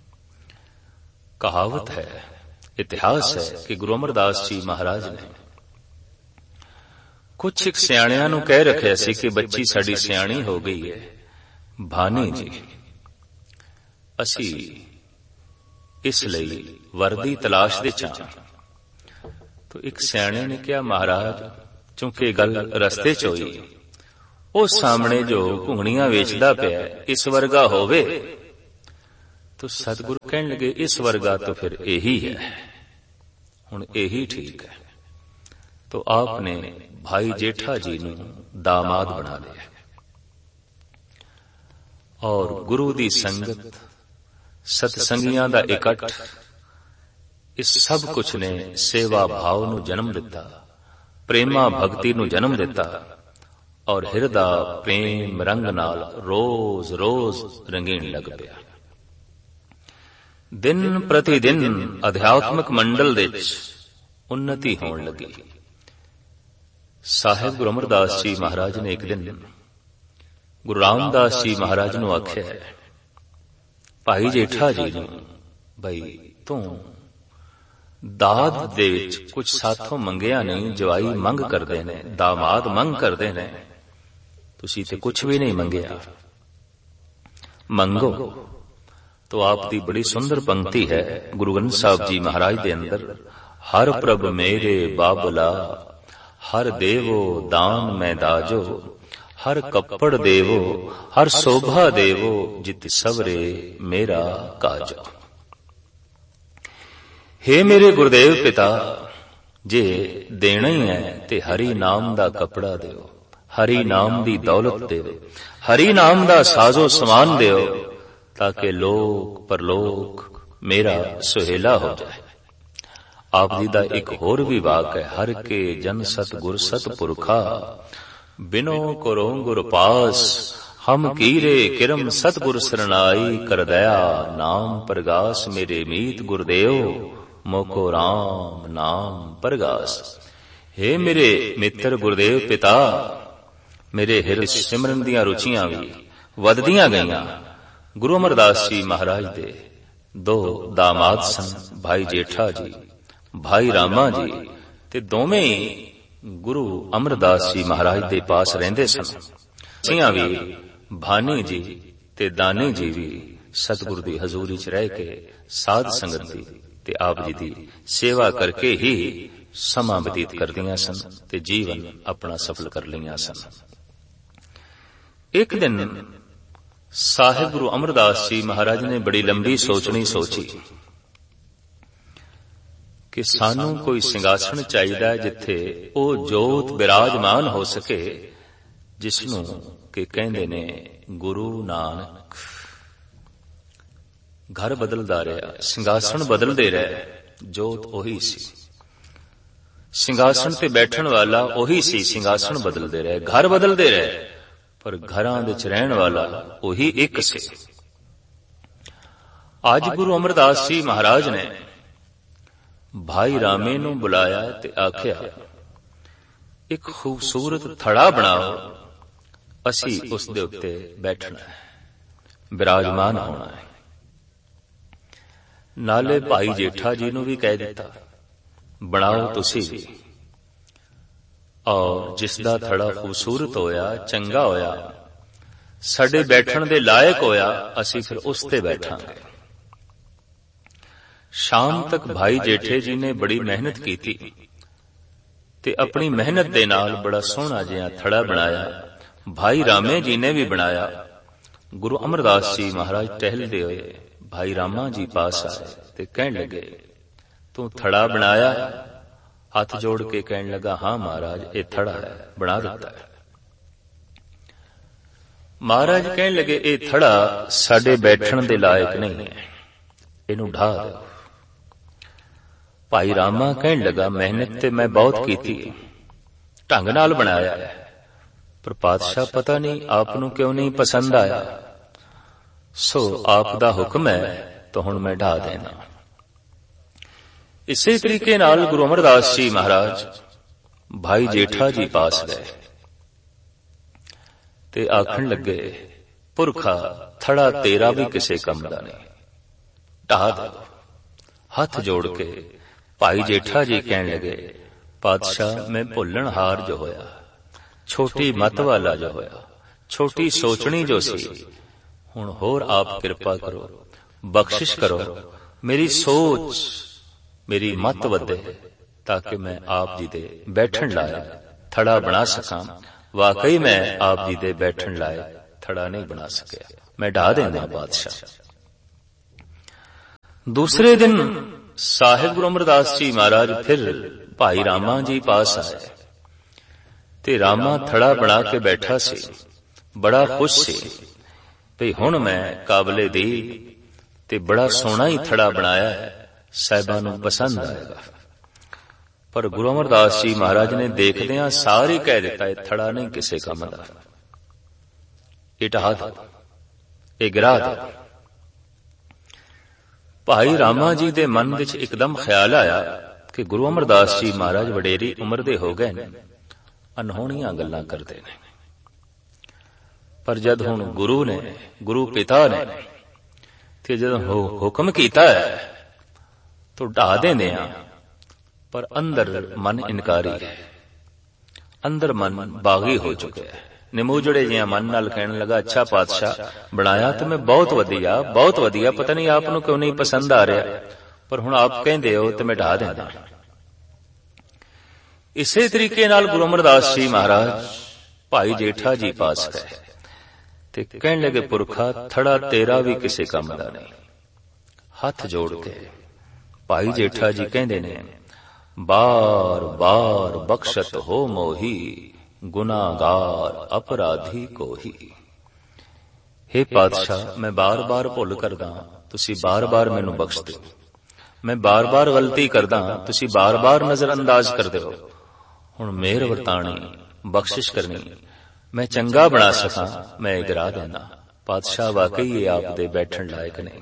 ਕਹਾਵਤ ਹੈ, ਇਤਿਹਾਸ ਹੈ ਕਿ ਗੁਰੂ ਅਮਰਦਾਸ ਜੀ ਮਹਾਰਾਜ ਨੇ ਕੁਝ ਇੱਕ ਸਿਆਣਿਆਂ ਨੂੰ ਕਹਿ ਰੱਖਿਆ ਸੀ ਕਿ ਬੱਚੀ ਸਾਡੀ ਸਿਆਣੀ ਹੋ ਗਈ ਹੈ, ਭਾਨੀ ਜੀ ਅਸੀਂ ਇਸ ਲਈ ਵਰਦੀ ਤਲਾਸ਼ ਦੇ ਚਾਂ। ਤਾਂ ਇੱਕ ਸਿਆਣੇ ਨੇ ਕਿਹਾ, ਮਹਾਰਾਜ ਚੂੰਕਿ ਗੱਲ ਰਸਤੇ ਚ ਹੋਈ, ਉਹ ਸਾਹਮਣੇ ਜੋ ਘੁੰਗਣੀਆਂ ਵੇਚਦਾ ਪਿਆ ਇਸ ਵਰਗਾ ਹੋਵੇ तो सतगुरु कहने लगे इस वर्गा तो फिर यही है, हुण यही ठीक है। तो आपने भाई जेठा जी नूं दामाद बना लिया और गुरु दी संगत, सतसंगियां दा इकट्ठ, इस सब कुछ ने सेवा भाव नूं जन्म दिता, प्रेमा भक्ति नूं जन्म दिता और हिरदा प्रेम रंग नाल रोज रोज रंगीन लग पिया। दिन प्रति दिन अध्यात्मक मंडल दे विच उन्नति होण लगी। साहिब गुरु अमरदास जी महाराज ने एक दिन गुरु रामदास जी महाराज नूं आख्या, भाई जेठा जी नूं बई तू दाद दे विच कुछ साथों मंगिया नहीं, जवाई मंग करदे ने, दामाद मंग करदे ने, तुसीं ते कुछ भी नहीं मंगिया, मंगो। तो आपकी बड़ी सुंदर पंक्ति है गुरु ग्रंथ साहब जी महाराज दे अंदर, हर प्रभ मेरे बाबला, हर देवो दान मैं दाजो, हर कपड़ देवो, हर शोभा देवो, जित सवरे मेरा काजो। हे मेरे गुरुदेव पिता, जे देना ही है ते हरि नाम दा कपड़ा देओ, हरि नाम दी दौलत देओ, हरि नाम दा साजो समान देओ, ताकि लोक परलोक मेरा सुहेला हो जाए। आप जी दा एक होर भी वाक है, हर के जन सत गुर सत पुरखा, बिनो करो गुर पास, हम कीरे किरम सत गुर सरनाई, कर दया नाम परगास, मेरे मीत गुरदेव मोको राम नाम परगास। हे मेरे मित्र गुरदेव पिता, मेरे हिरदे सिमरन दियां रुचियां भी वधदियां गईयां। गुरु अमरदास जी महाराज दे दो दामाद सन, भाई जेठा जी, भाई रामा जी, ते दोवें ही गुरु अमरदास जी महाराज दे पास रहिंदे सन। सियां भी भानी जी ते दानी जी भी सतगुरु दी हजूरी च रह के साध संगत दी ते आप जी दी सेवा करके ही समा बतीत करदियां सन ते जीवन अपना सफल कर लिया सन। एक दिन साहिब गुरु अमरदास जी महाराज ने बड़ी लंबी सोचनी सोची कि सानू कोई सिंगासन चाहिए जिथे ओ जोत विराजमान हो सके, जिसनू के कहंदे ने गुरु नानक। घर बदलदा रहा, सिंगासन बदलदे रहे, जोत ओही सी, सिंगासन ते बैठन वाला ओही सी, सिंगासन बदलदे रहे, घर बदलदे रहे, पर घरां विच रहण वाला ओही एक से। आज गुरु अमरदास जी महाराज ने भाई रामे नूं बुलाया ते आख्या, एक खूबसूरत थड़ा बनाओ, असी उस दे उत्ते बैठना है, विराजमान होना है। नाले भाई जेठा जी नूं भी कह दिता, बनाओ तुसी भी, और जिसदा थड़ा खूबसूरत होया, चंगा होया, साडे बैठण दे लायक होया, असी फिर उस ते बैठांगे। शाम तक भाई जेठे जी ने बड़ी मेहनत की थी ते अपनी मेहनत दे नाल बड़ा सोहना जिहा थड़ा बनाया। भाई रामे जी ने भी बनाया। गुरु अमरदास जी महाराज टहलदे होए भाई रामा जी पास आए ते कहण लगे, तू थड़ा बनाया? हाथ जोड़ के कहने लगा, हाँ महाराज, ये थड़ा है, बना दिता है। महाराज कहने लगे, ये थड़ा साडे बैठण दे लायक नहीं है, इनू ढा दो। भाई रामा कहने लगा, मेहनत ते मैं बहुत की थी, ढंग नाल बनाया है, पर पातशाह पता नहीं आप नू क्यों नहीं पसंद आया, सो आप दा हुक्म है तो हुण मैं ढा देना। इसी तरीके नाल गुरु अमरदास जी महाराज भाई जेठा जी पास गए ते आखण लगे, पुरखा थड़ा तेरा भी किसे कम दा नहीं, ढा दो। हाथ जोड़ के भाई जेठा जी कहने लगे, पातशाह मैं भुल्लण हार जो होया, छोटी मत वाला जो होया, छोटी सोचनी जो सी, हुण होर आप कृपा करो, बख्शिश करो, मेरी सोच मेरी मत वधे ताकि मैं आप जी दे बैठण लायक थड़ा बना सकां, ਵਾਕਈ ਮੈਂ ਆਪ ਜੀ ਦੇ ਬੈਠਣ ਲਾਇਕ ਥੜਾ ਨਹੀਂ ਬਣਾ ਸਕਿਆ, ਮੈਂ ਢਾ ਦੇਣਾ ਬਾਦਸ਼ਾਹ। ਦੂਸਰੇ ਦਿਨ ਸਾਹਿਬ ਗੁਰੂ ਅਮਰਦਾਸ ਜੀ ਮਹਾਰਾਜ ਫਿਰ ਭਾਈ ਰਾਮਾ ਜੀ ਪਾਸ ਆਏ ਤੇ ਰਾਮਾ ਥੜਾ ਬਣਾ ਕੇ ਬੈਠਾ ਸੀ, ਬੜਾ ਖੁਸ਼ ਸੀ ਭਈ ਹੁਣ ਮੈਂ ਕਾਬਲੇ ਦੀ ਤੇ ਬੜਾ ਸੋਹਣਾ ਹੀ ਥੜਾ ਬਣਾਇਆ ਹੈ, ਸਾਹਿਬਾਂ ਨੂੰ ਪਸੰਦ ਆਏਗਾ। ਪਰ ਗੁਰੂ ਅਮਰਦਾਸ ਜੀ ਮਹਾਰਾਜ ਨੇ ਦੇਖਦਿਆਂ ਸਾਰ ਹੀ ਕਹਿ ਦਿੱਤਾ, ਇਹ ਥੜਾ ਨਹੀਂ ਕਿਸੇ ਕੰਮ ਦਾ, ਇਹ ਢਾਹ ਦੋ, ਇਹ ਗਿਰਾ ਦੋ। ਭਾਈ ਰਾਮਾ ਜੀ ਦੇ ਮਨ ਵਿੱਚ ਇੱਕਦਮ ਖਿਆਲ ਆਇਆ ਕਿ ਗੁਰੂ ਅਮਰਦਾਸ ਜੀ ਮਹਾਰਾਜ ਵਡੇਰੀ ਉਮਰ ਦੇ ਹੋ ਗਏ ਨੇ, ਅਨਹੋਣੀਆਂ ਗੱਲਾਂ ਕਰਦੇ ਨੇ, ਪਰ ਜਦ ਹੁਣ ਗੁਰੂ ਨੇ, ਗੁਰੂ ਪਿਤਾ ਨੇ ਤੇ ਜਦੋਂ ਹੁਕਮ ਕੀਤਾ ਹੈ ਤਾਂ ਢਾ ਦੇਂਦੇ ਆ। ਪਰ ਅੰਦਰ ਮਨ ਇਨਕਾਰੀ ਹੈ, ਅੰਦਰ ਮਨ ਬਾਗੀ ਹੋ ਚੁੱਕਿਆ ਹੈ, ਨਿਮੂਜੜੇ ਜਿਹਾ ਮਨ ਨਾਲ ਕਹਿਣ ਲੱਗਾ, ਅੱਛਾ ਪਾਤਸ਼ਾਹ ਬਣਾਇਆ ਤੇ ਮੈਂ ਬਹੁਤ ਵਧੀਆ, ਬਹੁਤ ਵਧੀਆ, ਪਤਾ ਨਹੀਂ ਆਪ ਨੂੰ ਕਿਉਂ ਨਹੀਂ ਪਸੰਦ ਆ ਰਿਹਾ, ਪਰ ਹੁਣ ਆਪ ਕਹਿੰਦੇ ਹੋ ਤੇ ਮੈਂ ਢਾ ਦਿੰਦਾ। ਇਸੇ ਤਰੀਕੇ ਨਾਲ ਗੁਰੂ ਅਮਰਦਾਸ ਜੀ ਮਹਾਰਾਜ ਭਾਈ ਜੇਠਾ ਜੀ ਪਾਸ ਗਏ ਤੇ ਕਹਿਣ ਲੱਗੇ, ਪੁਰਖਾ ਥੜਾ ਤੇਰਾ ਵੀ ਕਿਸੇ ਕੰਮ ਦਾ ਨਹੀਂ। ਹੱਥ ਜੋੜ ਕੇ ਭਾਈ ਜੇਠਾ ਜੀ ਕਹਿੰਦੇ ਨੇ, ਬਾਰ ਬਾਰ ਬਖਸ਼ਤ ਹੋ ਮੋਹੀ, ਗੁਨਾਹਗਾਰ ਅਪਰਾਧੀ ਕੋਹੀ। हे ਪਾਤਸ਼ਾਹ, ਮੈਂ ਬਾਰ ਬਾਰ ਭੁੱਲ ਕਰਦਾ, ਤੁਸੀਂ ਬਾਰ ਬਾਰ ਮੈਨੂੰ ਬਖਸ਼ ਦਿਓ। ਮੈਂ ਬਾਰ ਬਾਰ ਗਲਤੀ ਕਰਦਾ, ਤੁਸੀਂ ਬਾਰ ਬਾਰ ਨਜ਼ਰ ਅੰਦਾਜ਼ ਕਰਦੇ ਹੋ। ਹੁਣ ਮਿਹਰ ਵਰਤਾਣੀ, ਬਖਸ਼ਿਸ਼ ਕਰਨੀ, ਮੈਂ ਚੰਗਾ ਬਣਾ ਸਕਾਂ, ਮੈਂ ਇਗਰਾ ਦੇਣਾ। ਪਾਤਸ਼ਾਹ ਵਾਕਈ ਇਹ ਆਪ ਦੇ ਬੈਠਣ ਲਾਇਕ ਨੇ।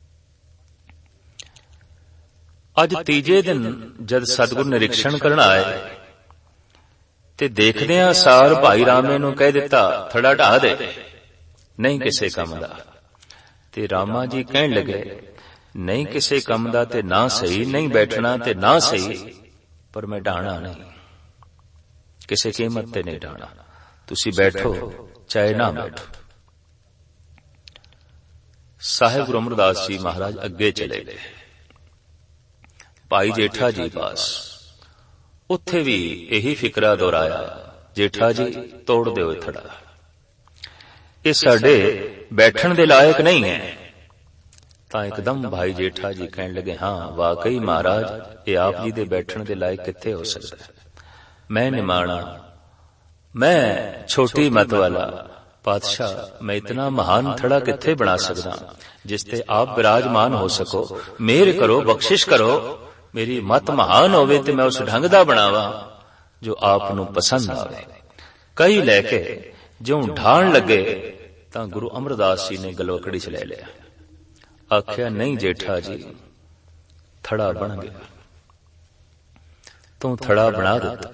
ਅੱਜ ਤੀਜੇ ਦਿਨ ਜਦ ਸਤਿਗੁਰ ਨਿਰੀਖਣ ਕਰਨ ਆਏ ਤੇ ਦੇਖਦਿਆਂ ਸਾਰ ਭਾਈ ਰਾਮੇ ਨੂੰ ਕਹਿ ਦਿੱਤਾ, ਥੜਾ ਢਾ ਦੇ, ਨਹੀਂ ਕਿਸੇ ਕੰਮ ਦਾ। ਤੇ ਰਾਮਾ ਜੀ ਕਹਿਣ ਲੱਗੇ, ਨਹੀਂ ਕਿਸੇ ਕੰਮ ਦਾ ਤੇ ਨਾ ਸਹੀ, ਨਹੀਂ ਬੈਠਣਾ ਤੇ ਨਾ ਸਹੀ, ਪਰ ਮੈਂ ਢਾਣਾ ਨਹੀਂ, ਕਿਸੇ ਕੀਮਤ ਤੇ ਨਹੀਂ ਢਾਣਾ, ਤੁਸੀਂ ਬੈਠੋ ਚਾਹੇ ਨਾ ਬੈਠੋ। ਸਾਹਿਬ ਗੁਰੂ ਅਮਰਦਾਸ ਜੀ ਮਹਾਰਾਜ ਅੱਗੇ ਚਲੇ ਗਏ ਭਾਈ ਜੇਠਾ ਜੀ ਪਾਸ। ਉੱਥੇ ਵੀ ਇਹੀ ਫਿਕਰਾ ਦੁਹਰਾਇਆ, ਜੇਠਾ ਜੀ ਤੋੜ ਦਿਓ ਥੜਾ, ਇਹ ਸਾਡੇ ਬੈਠਣ ਦੇ ਲਾਇਕ ਨਹੀਂ ਹੈ। ਤਾਂ ਇੱਕਦਮ ਭਾਈ ਜੇਠਾ ਜੀ ਕਹਿਣ ਲੱਗੇ, ਹਾਂ ਵਾਕਈ ਮਹਾਰਾਜ ਇਹ ਆਪ ਜੀ ਦੇ ਬੈਠਣ ਦੇ ਲਾਇਕ ਕਿੱਥੇ ਹੋ ਸਕਦਾ ਹੈ। ਮੈਂ ਨਿਮਾਣਾ, ਮੈਂ ਛੋਟੀ ਮਤ ਵਾਲਾ, ਪਾਤਸ਼ਾਹ ਮੈਂ ਇਤਨਾ ਮਹਾਨ ਥੜਾ ਕਿੱਥੇ ਬਣਾ ਸਕਦਾ ਜਿਸ ਤੇ ਆਪ ਵਿਰਾਜਮਾਨ ਹੋ ਸਕੋ। ਮਿਹਰ ਕਰੋ, ਬਖਸ਼ਿਸ਼ ਕਰੋ, ਮੇਰੀ ਮਤ ਮਹਾਨ ਹੋਵੇ ਤੇ ਮੈਂ ਉਸ ਢੰਗ ਦਾ ਬਣਾਵਾਂ ਜੋ ਆਪ ਨੂੰ ਪਸੰਦ ਆਵੇ। ਕਈ ਲੈ ਕੇ ਜਿਉਂ ਢਾਣ ਲੱਗੇ ਤਾਂ ਗੁਰੂ ਅਮਰਦਾਸ ਜੀ ਨੇ ਗਲਵਕੜੀ ਚ ਲੈ ਲਿਆ, ਆਖਿਆ, ਨਹੀਂ ਜੇਠਾ ਜੀ ਥੜਾ ਬਣ ਗਿਆ, ਤੂੰ ਥੜਾ ਬਣਾ ਦਿੱਤਾ,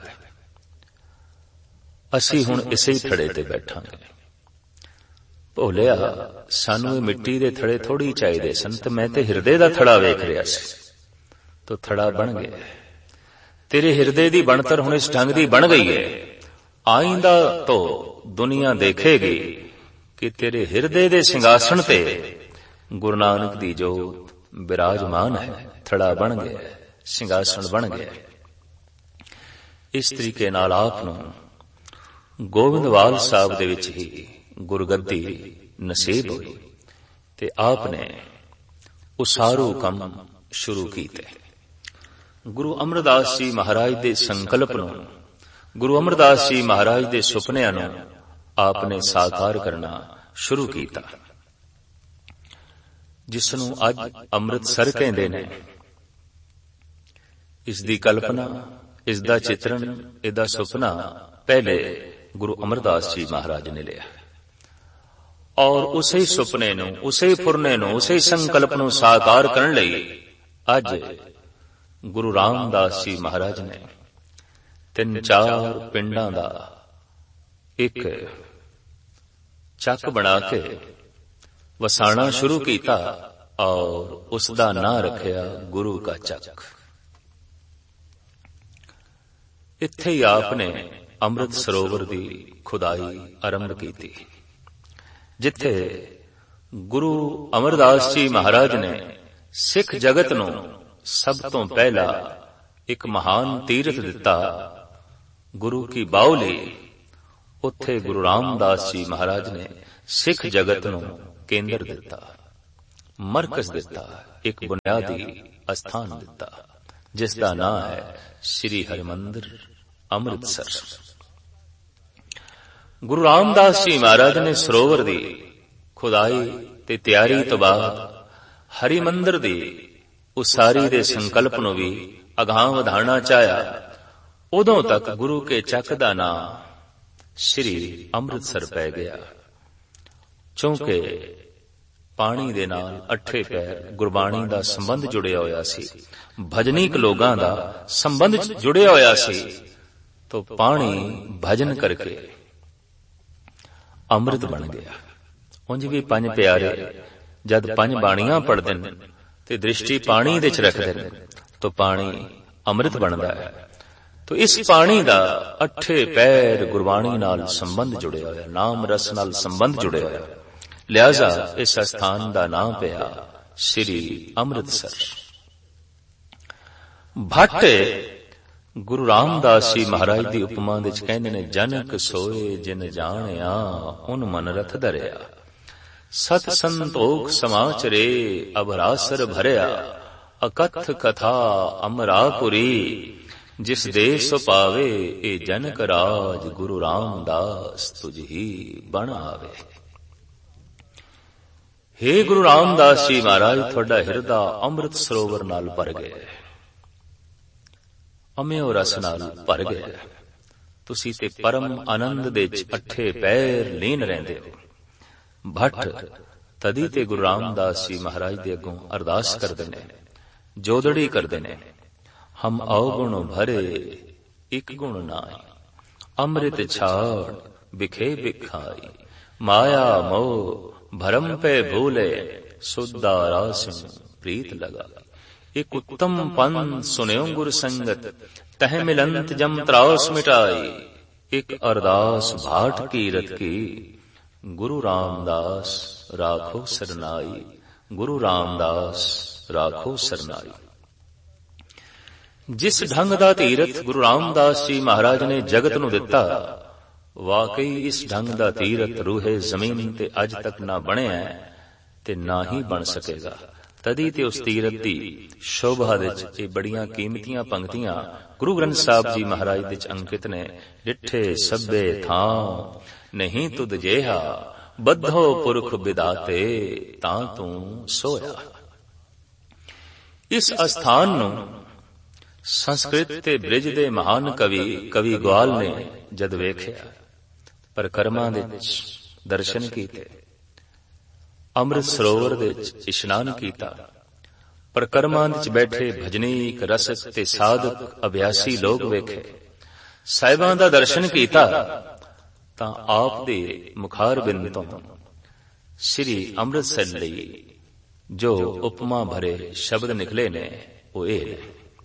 ਅਸੀਂ ਹੁਣ ਇਸੇ ਹੀ ਥੜੇ ਤੇ ਬੈਠਾਂਗੇ। ਭੋਲਿਆ, ਸਾਨੂੰ ਇਹ ਮਿੱਟੀ ਦੇ ਥੜੇ ਥੋੜੀ ਚਾਹੀਦੇ ਸਨ, ਤੇ ਮੈਂ ਤੇ ਹਿਰਦੇ ਦਾ ਥੜਾ ਵੇਖ ਰਿਹਾ ਸੀ, ਤੋ ਥੜਾ ਬਣ ਗਿਆ। ਤੇਰੇ ਹਿਰਦੇ ਦੀ ਬਣਤਰ ਹੁਣ ਇਸ ਢੰਗ ਦੀ ਬਣ ਗਈ ਹੈ, ਆਇੰਦਾ ਤੋਂ ਦੁਨੀਆ ਦੇਖੇਗੀ ਕਿ ਤੇਰੇ ਹਿਰਦੇ ਦੇ ਸਿੰਘਾਸਣ ਤੇ ਗੁਰੂ ਨਾਨਕ ਦੀ ਜੋਤ ਬਿਰਾਜਮਾਨ ਹੈ। ਥੜਾ ਬਣ ਗਿਆ, ਸਿੰਘਾਸਣ ਬਣ ਗਿਆ। ਇਸ ਤਰੀਕੇ ਨਾਲ ਆਪ ਨੂੰ ਗੋਬਿੰਦਵਾਲ ਸਾਹਿਬ ਦੇ ਵਿੱਚ ਹੀ ਗੁਰਗੱਦੀ ਨਸੀਬ ਹੋਈ ਤੇ ਆਪ ਨੇ ਉਸਾਰੂ ਕੰਮ ਸ਼ੁਰੂ ਕੀਤੇ। ਗੁਰੂ ਅਮਰਦਾਸ ਜੀ ਮਹਾਰਾਜ ਦੇ ਸੰਕਲਪ ਨੂੰ, ਗੁਰੂ ਅਮਰਦਾਸ ਜੀ ਮਹਾਰਾਜ ਦੇ ਸੁਪਨਿਆਂ ਨੂੰ ਆਪ ਨੇ ਸਾਕਾਰ ਕਰਨਾ ਸ਼ੁਰੂ ਕੀਤਾ, ਜਿਸ ਨੂੰ ਅੱਜ ਅੰਮ੍ਰਿਤਸਰ ਕਹਿੰਦੇ ਨੇ। ਇਸ ਦੀ ਕਲਪਨਾ, ਇਸ ਦਾ ਚਿਤਰਣ, ਇਹਦਾ ਸੁਪਨਾ ਪਹਿਲੇ ਗੁਰੂ ਅਮਰਦਾਸ ਜੀ ਮਹਾਰਾਜ ਨੇ ਲਿਆ, ਔਰ ਉਸੇ ਸੁਪਨੇ ਨੂੰ, ਉਸੇ ਫੁਰਨੇ ਨੂੰ, ਉਸੇ ਸੰਕਲਪ ਨੂੰ ਸਾਕਾਰ ਕਰਨ ਲਈ ਅੱਜ ਗੁਰੂ ਰਾਮਦਾਸ ਜੀ ਮਹਾਰਾਜ ਨੇ 3-4 ਪਿੰਡਾਂ ਦਾ ਇੱਕ ਚੱਕ ਬਣਾ ਕੇ ਵਸਾਣਾ ਸ਼ੁਰੂ ਕੀਤਾ, ਔਰ ਉਸ ਦਾ ਨਾਂ ਰੱਖਿਆ ਗੁਰੂ ਕਾ ਚੱਕ। ਇੱਥੇ ਹੀ ਆਪ ਨੇ ਅੰਮ੍ਰਿਤ ਸਰੋਵਰ ਦੀ ਖੁਦਾਈ ਆਰੰਭ ਕੀਤੀ, ਜਿੱਥੇ ਗੁਰੂ ਅਮਰਦਾਸ ਜੀ ਮਹਾਰਾਜ ਨੇ ਸਿੱਖ ਜਗਤ ਨੂੰ ਸਭ ਤੋਂ ਪਹਿਲਾ ਇੱਕ ਮਹਾਨ ਤੀਰਥ ਦਿੱਤਾ, ਗੁਰੂ ਕੀ ਬਾਉਲੀ। ਉੱਥੇ ਗੁਰੂ ਰਾਮਦਾਸ ਜੀ ਮਹਾਰਾਜ ਨੇ ਸਿੱਖ ਜਗਤ ਨੂੰ ਕੇਂਦਰ ਦਿੱਤਾ, ਮਰਕਜ਼ ਦਿੱਤਾ, ਇੱਕ ਬੁਨਿਆਦੀ ਅਸਥਾਨ ਦਿੱਤਾ, ਜਿਸ ਦਾ ਨਾਂ ਹੈ ਸ੍ਰੀ ਹਰਿਮੰਦਰ ਅੰਮ੍ਰਿਤਸਰ। ਗੁਰੂ ਰਾਮਦਾਸ ਜੀ ਮਹਾਰਾਜ ਨੇ ਸਰੋਵਰ ਦੀ ਖੁਦਾਈ ਤੇ ਤਿਆਰੀ ਤੋਂ ਬਾਅਦ ਹਰਿਮੰਦਰ ਦੀ ਉਸਾਰੀ ਦੇ ਸੰਕਲਪ ਨੂੰ ਵੀ ਅਗਾਂਹ ਵਧਾਉਣਾ ਚਾਹਿਆ। ਉਦੋਂ ਤੱਕ ਗੁਰੂ ਕੇ ਚੱਕ ਦਾ ਨਾਂ ਸ੍ਰੀ ਅੰਮ੍ਰਿਤਸਰ ਪੈ ਗਿਆ, ਕਿਉਂਕਿ ਪਾਣੀ ਦੇ ਨਾਲ ਅੱਠੇ ਪੈਰ ਗੁਰਬਾਣੀ ਦਾ ਸੰਬੰਧ ਜੁੜਿਆ ਹੋਇਆ ਸੀ, ਭਜਨੀਕ ਲੋਕਾਂ ਦਾ ਸੰਬੰਧ ਜੁੜਿਆ ਹੋਇਆ ਸੀ। तो पानी भजन करके अमृत बन गया। उंज भी पंज प्यारे जद पंज बाणियां पढ़ते हैं तो दृष्टि पानी दे च रखते हैं तो पानी अमृत बनता है। तो इस पानी का अठे पैर गुरबाणी नाल संबंध जुड़े होया, नाम रस नाल संबंध जुड़े होया, लिहाजा इस स्थान का नाम पिया श्री अमृतसर। भट्ट गुरु रामदास जी महाराज की उपमा विच कहंदे ने, जनक सोए जिन जाणिया उन मनरथ धरिया, सत संतोख समाचरे अभरासर भरिया, अकथ कथा अमरापुरी, जिस देश पावे ए जनक राज, गुरु रामदास तुझ ही बन आवे। हे गुरु रामदास जी महाराज, थोड़ा हिरदा अमृत सरोवर नाल भर गया, अम्यो रस नाल भर गया, तुसी ते परम आनंद दे अठे पैर लीन रहिंदे हो। भट्ट तदी ते गुरु रामदास जी महाराज दे अगों अरदास करदे ने, जोदड़ी करदे ने, हम अवगुण भरे एक गुण नाई, अमृत छाड़ बिखे बिखाई, माया मोह भरम पे भूले, सुद्धा रास प्रीत लगा। एक उत्तम पंथ सुन्यो गुर संगत, तह मिलंत जम त्रास मिटाई, एक अरदास भाट कीरत की, गुरु रामदास राखो सरनाई, गुरु रामदास राखो सरनाई। जिस ढंग दा तीरथ गुरु रामदास जी महाराज ने जगत नूं दिता, वाकई इस ढंग दा तीरथ रूहे जमीन ते अज तक ना बनिया ते ना ही बन सकेगा। तदी ते उस तीरथ दी शोभा विच ये बड़ियां कीमतियां पंक्तियां गुरु ग्रंथ साहब जी महाराज विच अंकित ने, डिठे सभे थां नहीं तुद जेहा, बद्धो पुरख बिदाते तां तू सोया। इस स्थान नूं संस्कृत ते ब्रिज दे महान कवि ग्वाल ने जद वेख्या, परिक्रमा दे दर्शन कीते, अमृत सरोवर दे इशनान कीता, परिक्रमा विच बैठे भजनीक रसक ते साधक अभ्यासी लोग वेखे, साहिबां दा दर्शन कीता, तां आप दे मुखार बिंद तों श्री अमृतसर लई जो उपमा भरे शब्द निकले ने वो ये ने।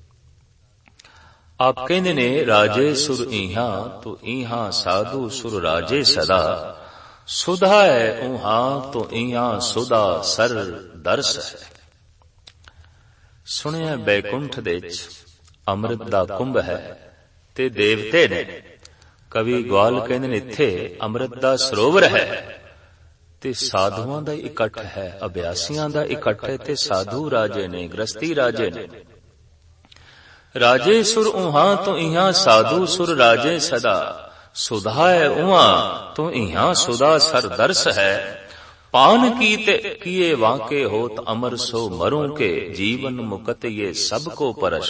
आप कहंदे ने, राजे सुर इहां तो इहां साधु सुर राजे सदा, सुधा है उहां तो इहां सुधा सर दरस है। सुनिया बैकुंठ दे अमृत दा कुंभ है ते देवते ने, कवि ग्वाल कहंदे ने इत्थे अमृत दा सरोवर है ते साधुआं दा इकट्ठ है, अभ्यासियां दा इकट्ठ है ते साधु राजे ने, गृहस्थी राजे ने। राजे सुर उहां तो इहां साधु सुर राजे सदा, सुधा है उहां तो इहां सुधा सर दर्श है। पान कीते किए वाके होत अमर सो मरूं के, जीवन मुकत ये सबको परश।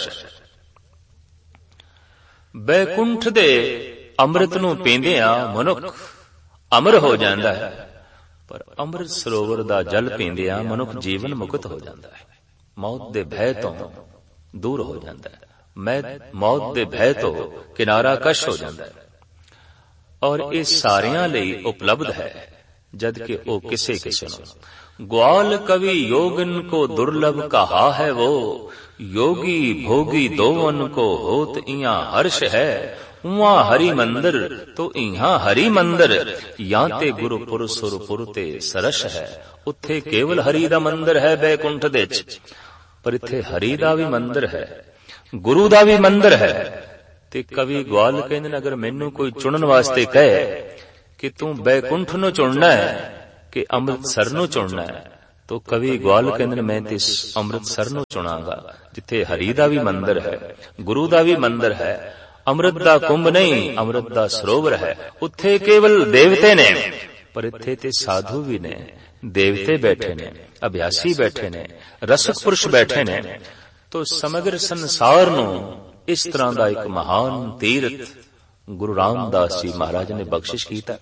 बैकुंठ दे अमृत नूं पींदियां मनुख अमर हो जांदा है, पर अमृत सरोवर दा जल पींदियां मनुख जीवन मुक्त हो जांदा है, मौत दे भय तो दूर हो जांदा है, मौत दे भय तो किनारा कश हो जांदा है। और ये सारियां लई उपलब्ध है, जद कि ओ किसे किसे नो। ग्वाल कवि योगन को दुर्लभ कहा है वो, योगी भोगी दोवन को होत इहां हर्ष है। उहां हरि मंदिर तो इहां हरि मंदिर, याते गुरुपुर सुरपुर ते सरस है। उत्थे केवल हरि दा मंदिर है बैकुंठ दे, पर इत्थे हरि दा भी मंदिर है, गुरु दा भी मंदिर है। ਤੇ ਕਵੀ ਗਵਾਲ ਕਹਿੰਦੇ ਨੇ, ਅਗਰ ਮੈਨੂੰ ਕੋਈ ਚੁਣਨ ਵਾਸਤੇ ਕਹੇ ਕਿ ਤੂੰ ਬੈਕੁੰਠ ਨੂੰ ਚੁਣਨਾ ਹੈ ਕਿ ਅੰਮ੍ਰਿਤਸਰ ਨੂੰ ਚੁਣਨਾ ਹੈ, ਤੋ ਕਵੀ ਗਵਾਲ ਕਹਿੰਦੇ ਨੇ ਮੈਂ ਤੇ ਅੰਮ੍ਰਿਤਸਰ ਨੂੰ ਚੁਣਾਂਗਾ, ਜਿੱਥੇ ਹਰੀ ਦਾ ਵੀ ਮੰਦਿਰ ਹੈ, ਗੁਰੂ ਦਾ ਵੀ ਮੰਦਿਰ ਹੈ, ਅੰਮ੍ਰਿਤ ਦਾ ਕੁੰਭ ਨਹੀਂ ਅੰਮ੍ਰਿਤ ਦਾ ਸਰੋਵਰ ਹੈ। ਉੱਥੇ ਕੇਵਲ ਦੇਵਤੇ ਨੇ, ਪਰ ਇੱਥੇ ਤੇ ਸਾਧੂ ਵੀ ਨੇ, ਦੇਵਤੇ ਬੈਠੇ ਨੇ, ਅਭਿਆਸੀ ਬੈਠੇ ਨੇ, ਰਸਕ ਪੁਰਸ਼ ਬੈਠੇ ਨੇ। ਤੋ ਸਮਗਰ ਸੰਸਾਰ ਨੂੰ ਇਸ ਤਰ੍ਹਾਂ ਦਾ ਇੱਕ ਮਹਾਨ ਤੀਰਥ ਗੁਰੂ ਰਾਮਦਾਸ ਜੀ ਮਹਾਰਾਜ ਨੇ ਬਖਸ਼ਿਸ਼ ਕੀਤਾ।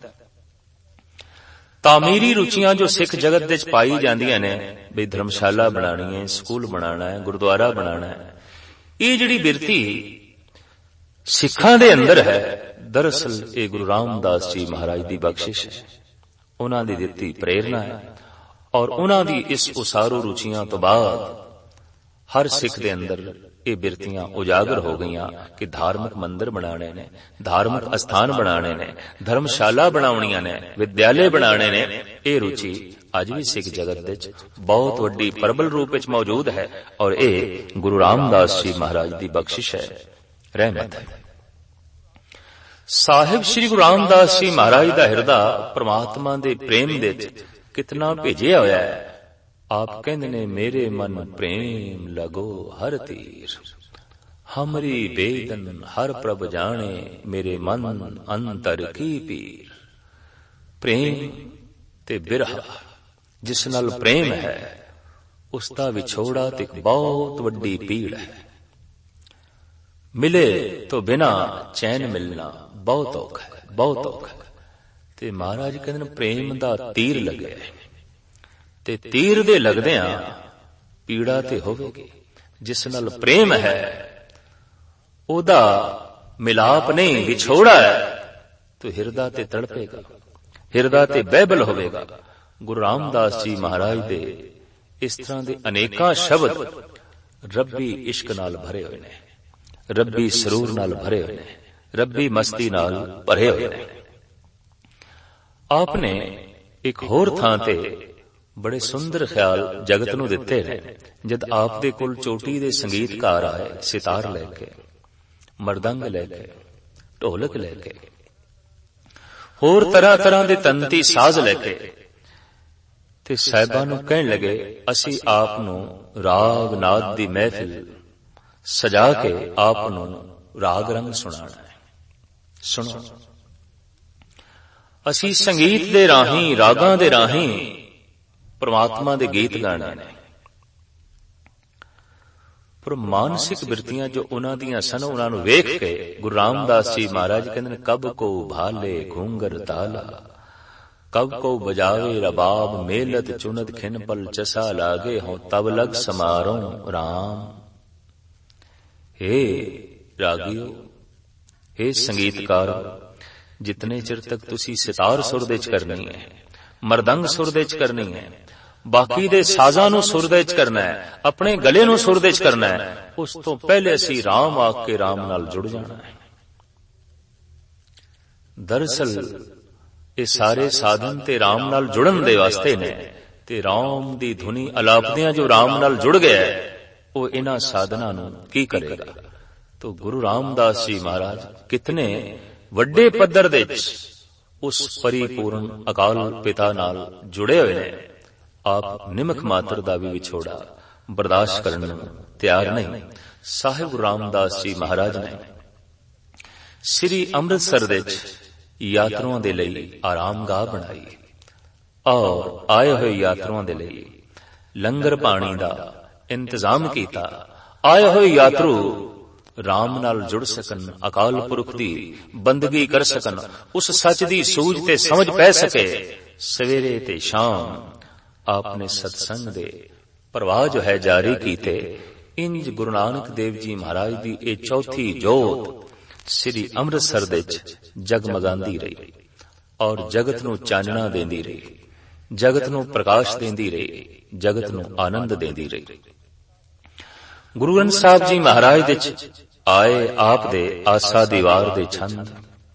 ਤਾਮੀਰੀ ਰੁਚੀਆਂ ਜੋ ਸਿੱਖ ਜਗਤ ਵਿੱਚ ਪਾਈ ਜਾਂਦੀਆਂ ਨੇ, ਵੀ ਧਰਮਸ਼ਾਲਾ ਬਣਾਣੀ ਹੈ, ਸਕੂਲ ਬਣਾਣਾ ਹੈ, ਗੁਰਦੁਆਰਾ ਬਣਾਣਾ ਹੈ, ਇਹ ਜਿਹੜੀ ਬਿਰਤੀ ਸਿੱਖਾਂ ਦੇ ਅੰਦਰ ਹੈ, ਦਰਅਸਲ ਇਹ ਗੁਰੂ ਰਾਮਦਾਸ ਜੀ ਮਹਾਰਾਜ ਦੀ ਬਖਸ਼ਿਸ਼ ਹੈ, ਉਹਨਾਂ ਦੀ ਦਿੱਤੀ ਪ੍ਰੇਰਨਾ ਹੈ। ਔਰ ਉਹਨਾਂ ਦੀ ਇਸ ਉਸਾਰੂ ਰੁਚੀਆਂ ਤੋਂ ਬਾਅਦ ਹਰ ਸਿੱਖ ਦੇ ਅੰਦਰ ਇਹ ਬਿਰਤੀਆਂ ਉਜਾਗਰ ਹੋ ਗਈਆਂ ਕਿ ਧਾਰਮਿਕ ਮੰਦਿਰ ਬਣਾਣੇ ਨੇ, ਧਾਰਮਿਕ ਅਸਥਾਨ ਬਣਾਣੇ ਨੇ, ਧਰਮਸ਼ਾਲਾ ਬਣਾਉਣੀਆਂ ਨੇ, ਵਿਦਿਆਲੇ ਬਣਾਣੇ ਨੇ। ਇਹ ਰੁਚੀ ਅੱਜ ਵੀ ਸਿੱਖ ਜਗਤ ਵਿੱਚ ਬਹੁਤ ਵੱਡੀ ਪ੍ਰਬਲ ਰੂਪ ਵਿੱਚ ਮੌਜੂਦ ਹੈ, ਔਰ ਇਹ ਗੁਰੂ ਰਾਮਦਾਸ ਜੀ ਮਹਾਰਾਜ ਦੀ ਬਖਸ਼ਿਸ਼ ਹੈ, ਰਹਿਮਤ ਹੈ। ਸਾਹਿਬ ਸ੍ਰੀ ਗੁਰੂ ਰਾਮਦਾਸ ਜੀ ਮਹਾਰਾਜ ਦਾ ਹਿਰਦਾ ਪ੍ਰਮਾਤਮਾ ਦੇ ਪ੍ਰੇਮ ਦੇ ਵਿੱਚ ਕਿਤਨਾ ਭੇਜਿਆ ਹੋਇਆ ਹੈ। ਆਪ ਕਹਿੰਦੇ ਨੇ, ਮੇਰੇ ਮਨ ਪ੍ਰੇਮ ਲਗੋ ਹਰ ਤੀਰ, ਹਮਰੀ ਬੇਦਨ ਹਰ ਪ੍ਰਭ ਜਾਣੇ, ਮੇਰੇ ਮਨ ਅੰਤਰ ਕੀ ਪੀਰ। ਪ੍ਰੇਮ ਤੇ ਬਿਰਹਾ, ਜਿਸ ਨਾਲ ਪ੍ਰੇਮ ਹੈ ਉਸ ਦਾ ਵਿਛੋੜਾ ਤੇ ਇੱਕ ਬਹੁਤ ਵੱਡੀ ਪੀੜ ਹੈ। ਮਿਲੇ ਤੋਂ ਬਿਨਾ ਚੈਨ ਮਿਲਣਾ ਬਹੁਤ ਔਖਾ ਹੈ, ਬਹੁਤ ਔਖਾ ਹੈ। ਤੇ ਮਹਾਰਾਜ ਕਹਿੰਦੇ ਨੇ, ਪ੍ਰੇਮ ਦਾ ਤੀਰ ਲੱਗਿਆ ਤੇ ਤੀਰ ਦੇ ਲੱਗਦਿਆਂ ਪੀੜਾ ਤੇ ਹੋਵੇਗੀ। ਜਿਸ ਨਾਲ ਪ੍ਰੇਮ ਹੈ ਉਹਦਾ ਮਿਲਾਪ ਨਹੀਂ, ਵਿਛੋੜਾ ਹੈ, तो ਹਿਰਦਾ ਤੇ ਤੜਪੇਗਾ, ਹਿਰਦਾ ਤੇ ਬਹਿਬਲ ਹੋਵੇਗਾ। ਗੁਰੂ ਰਾਮਦਾਸ ਜੀ ਮਹਾਰਾਜ ਦੇ ਇਸ ਤਰ੍ਹਾਂ ਦੇ ਅਨੇਕਾਂ ਸ਼ਬਦ ਰੱਬੀ ਇਸ਼ਕ ਨਾਲ ਭਰੇ ਹੋਏ ਨੇ, ਰੱਬੀ ਸਰੂਰ ਨਾਲ ਭਰੇ ਹੋਏ ਨੇ, ਰੱਬੀ ਮਸਤੀ ਨਾਲ ਭਰੇ ਹੋਏ ਨੇ। ਆਪ ਨੇ ਇੱਕ ਹੋਰ ਥਾਂ ਤੇ ਬੜੇ ਸੁੰਦਰ ਖਿਆਲ ਜਗਤ ਨੂੰ ਦਿੱਤੇ ਨੇ। ਜਦ ਆਪ ਦੇ ਕੋਲ ਚੋਟੀ ਦੇ ਸੰਗੀਤਕਾਰ ਆਏ, ਸਿਤਾਰ ਲੈ ਕੇ, ਮਰਦੰਗ ਲੈ ਕੇ, ਢੋਲਕ ਲੈ ਕੇ, ਹੋਰ ਤਰ੍ਹਾਂ ਤਰ੍ਹਾਂ ਦੇ ਤੰਤੀ ਸਾਜ਼ ਲੈ ਕੇ, ਤੇ ਸਾਹਿਬਾਂ ਨੂੰ ਕਹਿਣ ਲੱਗੇ, ਅਸੀਂ ਆਪ ਨੂੰ ਰਾਗ ਨਾਦ ਦੀ ਮਹਿਫਿਲ ਸਜਾ ਕੇ ਆਪ ਨੂੰ ਰਾਗ ਰੰਗ ਸੁਣਾਣਾ ਹੈ। ਸੁਣੋ, ਅਸੀਂ ਸੰਗੀਤ ਦੇ ਰਾਹੀਂ, ਰਾਗਾਂ ਦੇ ਰਾਹੀਂ ਪਰਮਾਤਮਾ ਦੇ ਗੀਤ ਗਾਣੇ ਨੇ। ਪਰ ਮਾਨਸਿਕ ਬਿਰਤੀਆਂ ਜੋ ਉਹਨਾਂ ਦੀਆਂ ਸਨ, ਉਹਨਾਂ ਨੂੰ ਵੇਖ ਕੇ ਗੁਰੂ ਰਾਮਦਾਸ ਜੀ ਮਹਾਰਾਜ ਕਹਿੰਦੇ ਨੇ, ਕਬ ਕੋ ਭਾਲੇ ਘੂੰਗਰ ਤਾਲਾ, ਕਬ ਕੋ ਬਜਾਵੇ ਰਬਾਬ, ਮੇਲਤ ਚੁਨਤ ਖਿਨ ਪਲ ਚਸਾ ਲਾਗੇ, ਹੋਂ ਤਬ ਲਗ ਸਮਾਰੋਂ ਰਾਮ। हे ਰਾਗੀਓ, हे ਸੰਗੀਤਕਾਰੋ, ਜਿਤਨੇ ਚਿਰ ਤੱਕ ਤੁਸੀਂ ਸਿਤਾਰ ਸੁਰ ਦੇ ਚ ਕਰਨੀ ਹੈ, ਮਰਦੰਗ ਸੁਰ ਦੇ ਚ ਕਰਨੀ ਹੈ, ਬਾਕੀ ਦੇ ਸਾਜ਼ਾਂ ਨੂੰ ਸੁਰ ਦੇ ਚ ਕਰਨਾ ਹੈ, ਆਪਣੇ ਗਲੇ ਨੂੰ ਸੁਰ ਦੇ ਚ ਕਰਨਾ ਹੈ, ਉਸ ਤੋਂ ਪਹਿਲੇ ਅਸੀਂ ਰਾਮ ਆਖ ਕੇ ਰਾਮ ਨਾਲ ਜੁੜ ਜਾਣਾ ਹੈ। ਦਰਅਸਲ ਇਹ ਸਾਰੇ ਸਾਧਨ ਤੇ ਰਾਮ ਨਾਲ ਜੁੜਨ ਦੇ ਵਾਸਤੇ ਨੇ, ਤੇ ਰਾਮ ਦੀ ਧੁਨੀ ਅਲਾਪਦਿਆਂ ਜੋ ਰਾਮ ਨਾਲ ਜੁੜ ਗਿਆ ਉਹ ਇਹਨਾਂ ਸਾਧਨਾਂ ਨੂੰ ਕੀ ਕਰੇਗਾ। ਤੋ ਗੁਰੂ ਰਾਮਦਾਸ ਜੀ ਮਹਾਰਾਜ ਕਿਤਨੇ ਵੱਡੇ ਪੱਧਰ ਦੇ ਵਿੱਚ ਉਸ ਪਰਿਪੂਰਨ ਅਕਾਲ ਪਿਤਾ ਨਾਲ ਜੁੜੇ ਹੋਏ ਨੇ। ਆਪ ਨਿਮਕ ਮਾਤਰ ਦਾ ਵੀ ਵਿਛੋੜਾ ਬਰਦਾਸ਼ਤ ਕਰਨ ਨੂੰ ਤਿਆਰ ਨਹੀਂ। ਸਾਹਿਬ ਗੁਰੂ ਰਾਮਦਾਸ ਜੀ ਮਹਾਰਾਜ ਨੇ ਸ੍ਰੀ ਅੰਮ੍ਰਿਤਸਰ ਦੇ ਵਿੱਚ ਯਾਤਰੂਆਂ ਦੇ ਲਈ ਆਰਾਮਗਾਹ ਬਣਾਈ, ਔਰ ਆਏ ਹੋਏ ਯਾਤਰੂਆਂ ਦੇ ਲਈ ਲੰਗਰ ਪਾਣੀ ਦਾ ਇੰਤਜ਼ਾਮ ਕੀਤਾ। ਆਏ ਹੋਏ ਯਾਤਰੂ ਰਾਮ ਨਾਲ ਜੁੜ ਸਕਣ, ਅਕਾਲ ਪੁਰਖ ਦੀ ਬੰਦਗੀ ਕਰ ਸਕਣ, ਉਸ ਸੱਚ ਦੀ ਸੂਝ ਤੇ ਸਮਝ ਪੈ ਸਕੇ। ਸਵੇਰੇ ਤੇ ਸ਼ਾਮ ਆਪਨੇ ਸਤਸੰਗ ਦੇ ਪ੍ਰਵਾਹ ਜੋ ਹੈ ਜਾਰੀ ਕੀਤੇ। ਇੰਜ ਗੁਰੂ ਨਾਨਕ ਦੇਵ ਜੀ ਮਹਾਰਾਜ ਦੀ ਇਹ ਚੌਥੀ ਜੋਤ ਸ੍ਰੀ ਅੰਮ੍ਰਿਤਸਰ ਦੇ ਵਿੱਚ ਜਗਮਗਾਂਦੀ ਰਹੀ, ਔਰ ਜਗਤ ਨੂੰ ਚਾਨਣਾ ਦੇਂਦੀ ਰਹੀ, ਜਗਤ ਨੂੰ ਪ੍ਰਕਾਸ਼ ਦੇਂਦੀ ਰਹੀ, ਜਗਤ ਨੂੰ ਆਨੰਦ ਦੇਂਦੀ ਰਹੀ। ਗੁਰੂ ਗ੍ਰੰਥ ਸਾਹਿਬ ਜੀ ਮਹਾਰਾਜ ਦੇ ਵਿੱਚ ਆਏ ਆਪ ਦੇ ਆਸਾ ਦੀਵਾਰ ਦੇ ਛੰਦ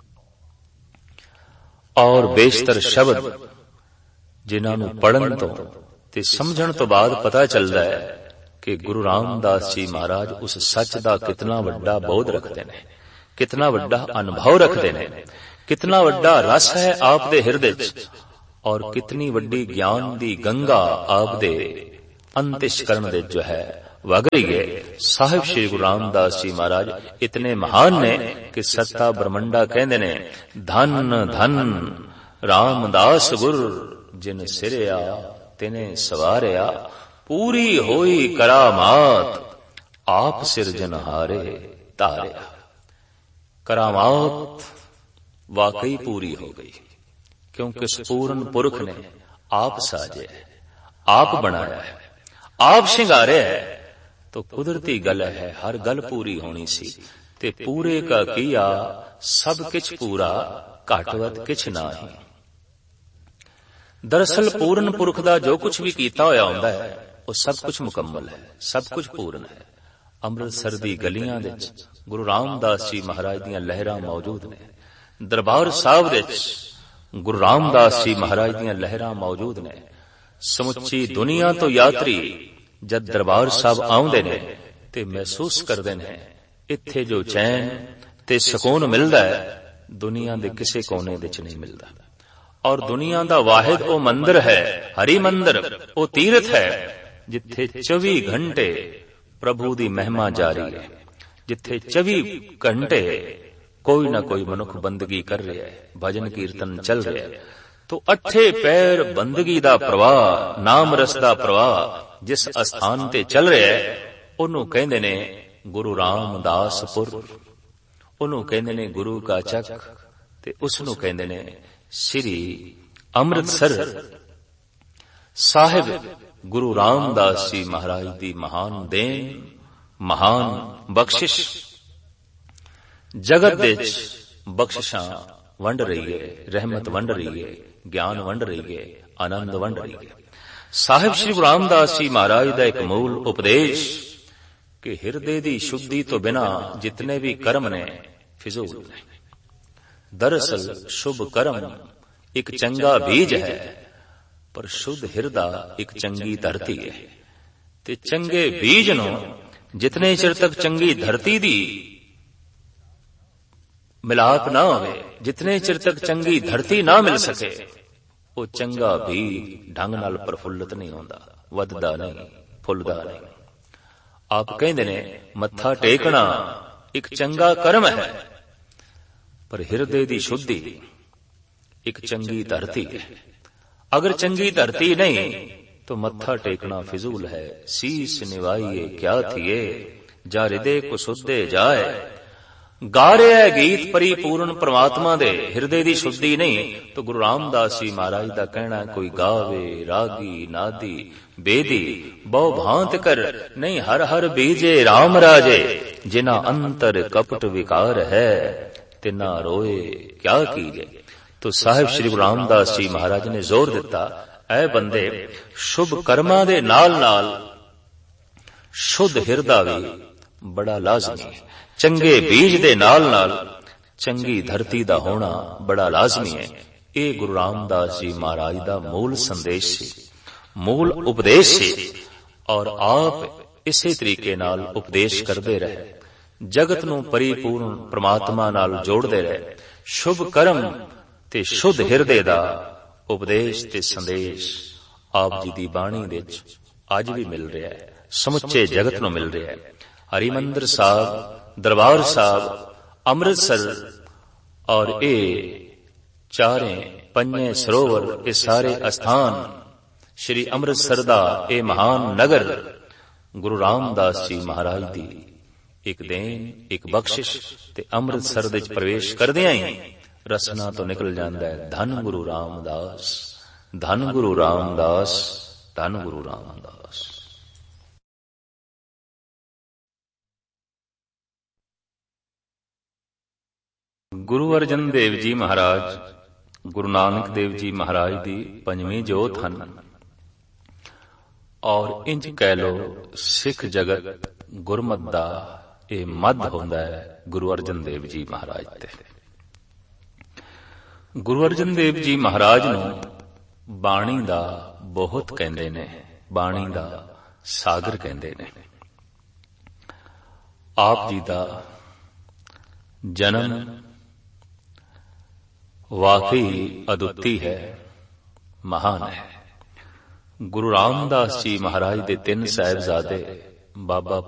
ਔਰ ਬੇਸ਼ਤਰ ਸ਼ਬਦ, ਜਿਨ੍ਹਾਂ ਨੂੰ ਪੜ੍ਹਨ ਤੋਂ ਤੇ ਸਮਝਣ ਤੋਂ ਬਾਅਦ ਪਤਾ ਚੱਲਦਾ ਹੈ ਕਿ ਗੁਰੂ ਰਾਮਦਾਸ ਜੀ ਮਹਾਰਾਜ ਉਸ ਸੱਚ ਦਾ ਕਿਤਨਾ ਵੱਡਾ ਬੋਧ ਰੱਖਦੇ ਨੇ, कितना वड्डा अनुभव रखते ने, कितना वड्डा रस है आप दे हिरदे च, और कितनी वड्डी ज्ञान दी गंगा आप दे अंतिष्करण दे जो है वग रही है। साहिब श्री गुरु रामदास जी महाराज इतने महान ने कि सत्ता ब्रह्मंडा कहंदे ने, धन धन रामदास गुर जिन सिरया तिने सवारिया, पूरी होई करामात आप सिरजनहारे तारिया। करामात वाकई पूरी हो गई, क्योंकि पूर्ण पुरख ने आप साजे है, आप बनाया है, आप शिंगारे है, तो कुदरती गल है हर गल पूरी होनी सी। ते पूरे का किया सब किछ पूरा, घटवत किछ नाही। दरअसल पूर्ण पुरख दा जो कुछ भी कीता होया हुंदा है वो सब कुछ मुकम्मल है, सब कुछ पूर्ण है। अमृतसर दी गलियां दे विच गुरु रामदास जी महाराज दीयां लहरां मौजूद ने, दरबार साहिब दे विच गुरु रामदास जी महाराज दीयां लहरां मौजूद ने। समुची दुनिया तो यात्री जद दरबार साहब आउंदे ने ते महसूस करदे ने इत्थे जो चैन ते सुकून मिलदा है दुनिया दे किसे कोने विच नहीं मिलदा। और दुनिया दा वाहिद ओ मंदिर है, हरि मंदिर, ओ तीर्थ है जिथे 24 घंटे प्रभु दी महिमा जारी है, जिथे 24 घंटे कोई ना कोई मनुख बंदगी कर रहा है, भजन कीर्तन चल रहा है। तो अठे पैर बंदगी दा प्रवाह, नाम रस दा प्रवाह जिस स्थान ते चल रहा है ओनू कहंदे ने गुरु रामदासपुर, ओनू कहंदे ने गुरु का चक, ते उसनू कहंदे ने श्री अमृतसर। साहिब गुरु रामदास जी महाराज दी महान देन, महान बख्शिश। जगत दे बख्शिशां वंड रही है, रहमत वंड रही है, ज्ञान वंड रही है, आनंद वंड रही है। साहिब श्री गुरु रामदास जी महाराज दा एक मूल उपदेश कि हिरदे दी शुद्धि तो बिना जितने भी कर्म ने फिजूल ने। दरअसल शुभ कर्म एक चंगा बीज है, पर शुद्ध हिरदा एक चंगी धरती है। ते चंगे बीज नो जितने चिर तक चंगी धरती दी मिलाप ना होवे, जितने चिर तक चंगी धरती ना मिल सके, वो चंगा बीज ढंग नाल प्रफुल्लित नहीं होंदा, वधदा नहीं, फुलदा नहीं। आप कहंदे ने मत्था टेकना एक चंगा कर्म है, पर हिरदे दी शुद्धि एक चंगी धरती है। अगर चंगी धरती नहीं तो मत्था टेकना फिजूल है। शीश निवाइए क्या थिए, जा हृदय को सुधे जाए। गा रहे है गीत परिपूर्ण परमात्मा दे, हिरदे दी शुद्धि नहीं तो गुरु रामदास जी महाराज दा कहना कोई गावे रागी नादी बेदी बहु भांत कर नहीं, हर हर बीजे राम राजे, जिना अंतर कपट विकार है तिना रोए क्या कीजे। तो साहिब श्री गुरु रामदास जी महाराज ने जोर दिता, ऐ बंदे शुभ कर्मां दे नाल नाल शुद्ध हिरदा भी बड़ा लाजमी है। चंगे बीज दे नाल नाल चंगी धरती दा होना बड़ा लाजमी है। ये गुरु रामदास जी महाराज दा मूल संदेश से, मूल उपदेश से, और आप इसे तरीके नाल उपदेश करते रहे, जगत नू परिपूर्ण परमात्मा नाल जोड़ते रहे। शुभ कर्म ते शुद्ध हिरदे दा उपदेश ते संदेश आप जी दी बाणी विच अज भी मिल रहा है, समुचे जगत नू मिल रहा है। हरिमंदिर साहब, दरबार साहब, अमृतसर और ये चारे पंजे सरोवर, ये सारे स्थान श्री अमृतसर दा ये महान नगर गुरु रामदास जी महाराज दी एक देन, एक बख्शिश। ते अमृतसर दे प्रवेश करदियां ही रसना तो निकल जांदा है धन गुरु रामदास, धन गुरु रामदास, धन गुरु रामदास। गुरु अर्जन देव जी महाराज, गुरु नानक देव जी महाराज दी पंजवीं जोत हन, और इंज कह लो सिख जगत गुरमत दा ये मद होंदा है गुरु अर्जन देव जी महाराज ते। गुरु अर्जन देव जी महाराज नू बाणी दा बहुत कहंदे ने, बाणी दा सागर कहंदे ने। आप जी दा ਜਨਮ ਵਾਕਈ ਅਦੁੱਤੀ ਹੈ, ਮਹਾਨ ਹੈ। ਗੁਰੂ ਰਾਮਦਾਸ ਜੀ ਮਹਾਰਾਜ ਦੇ 3 ਸਾਹਿਬਜ਼ਾਦੇ ਬਾਬਾ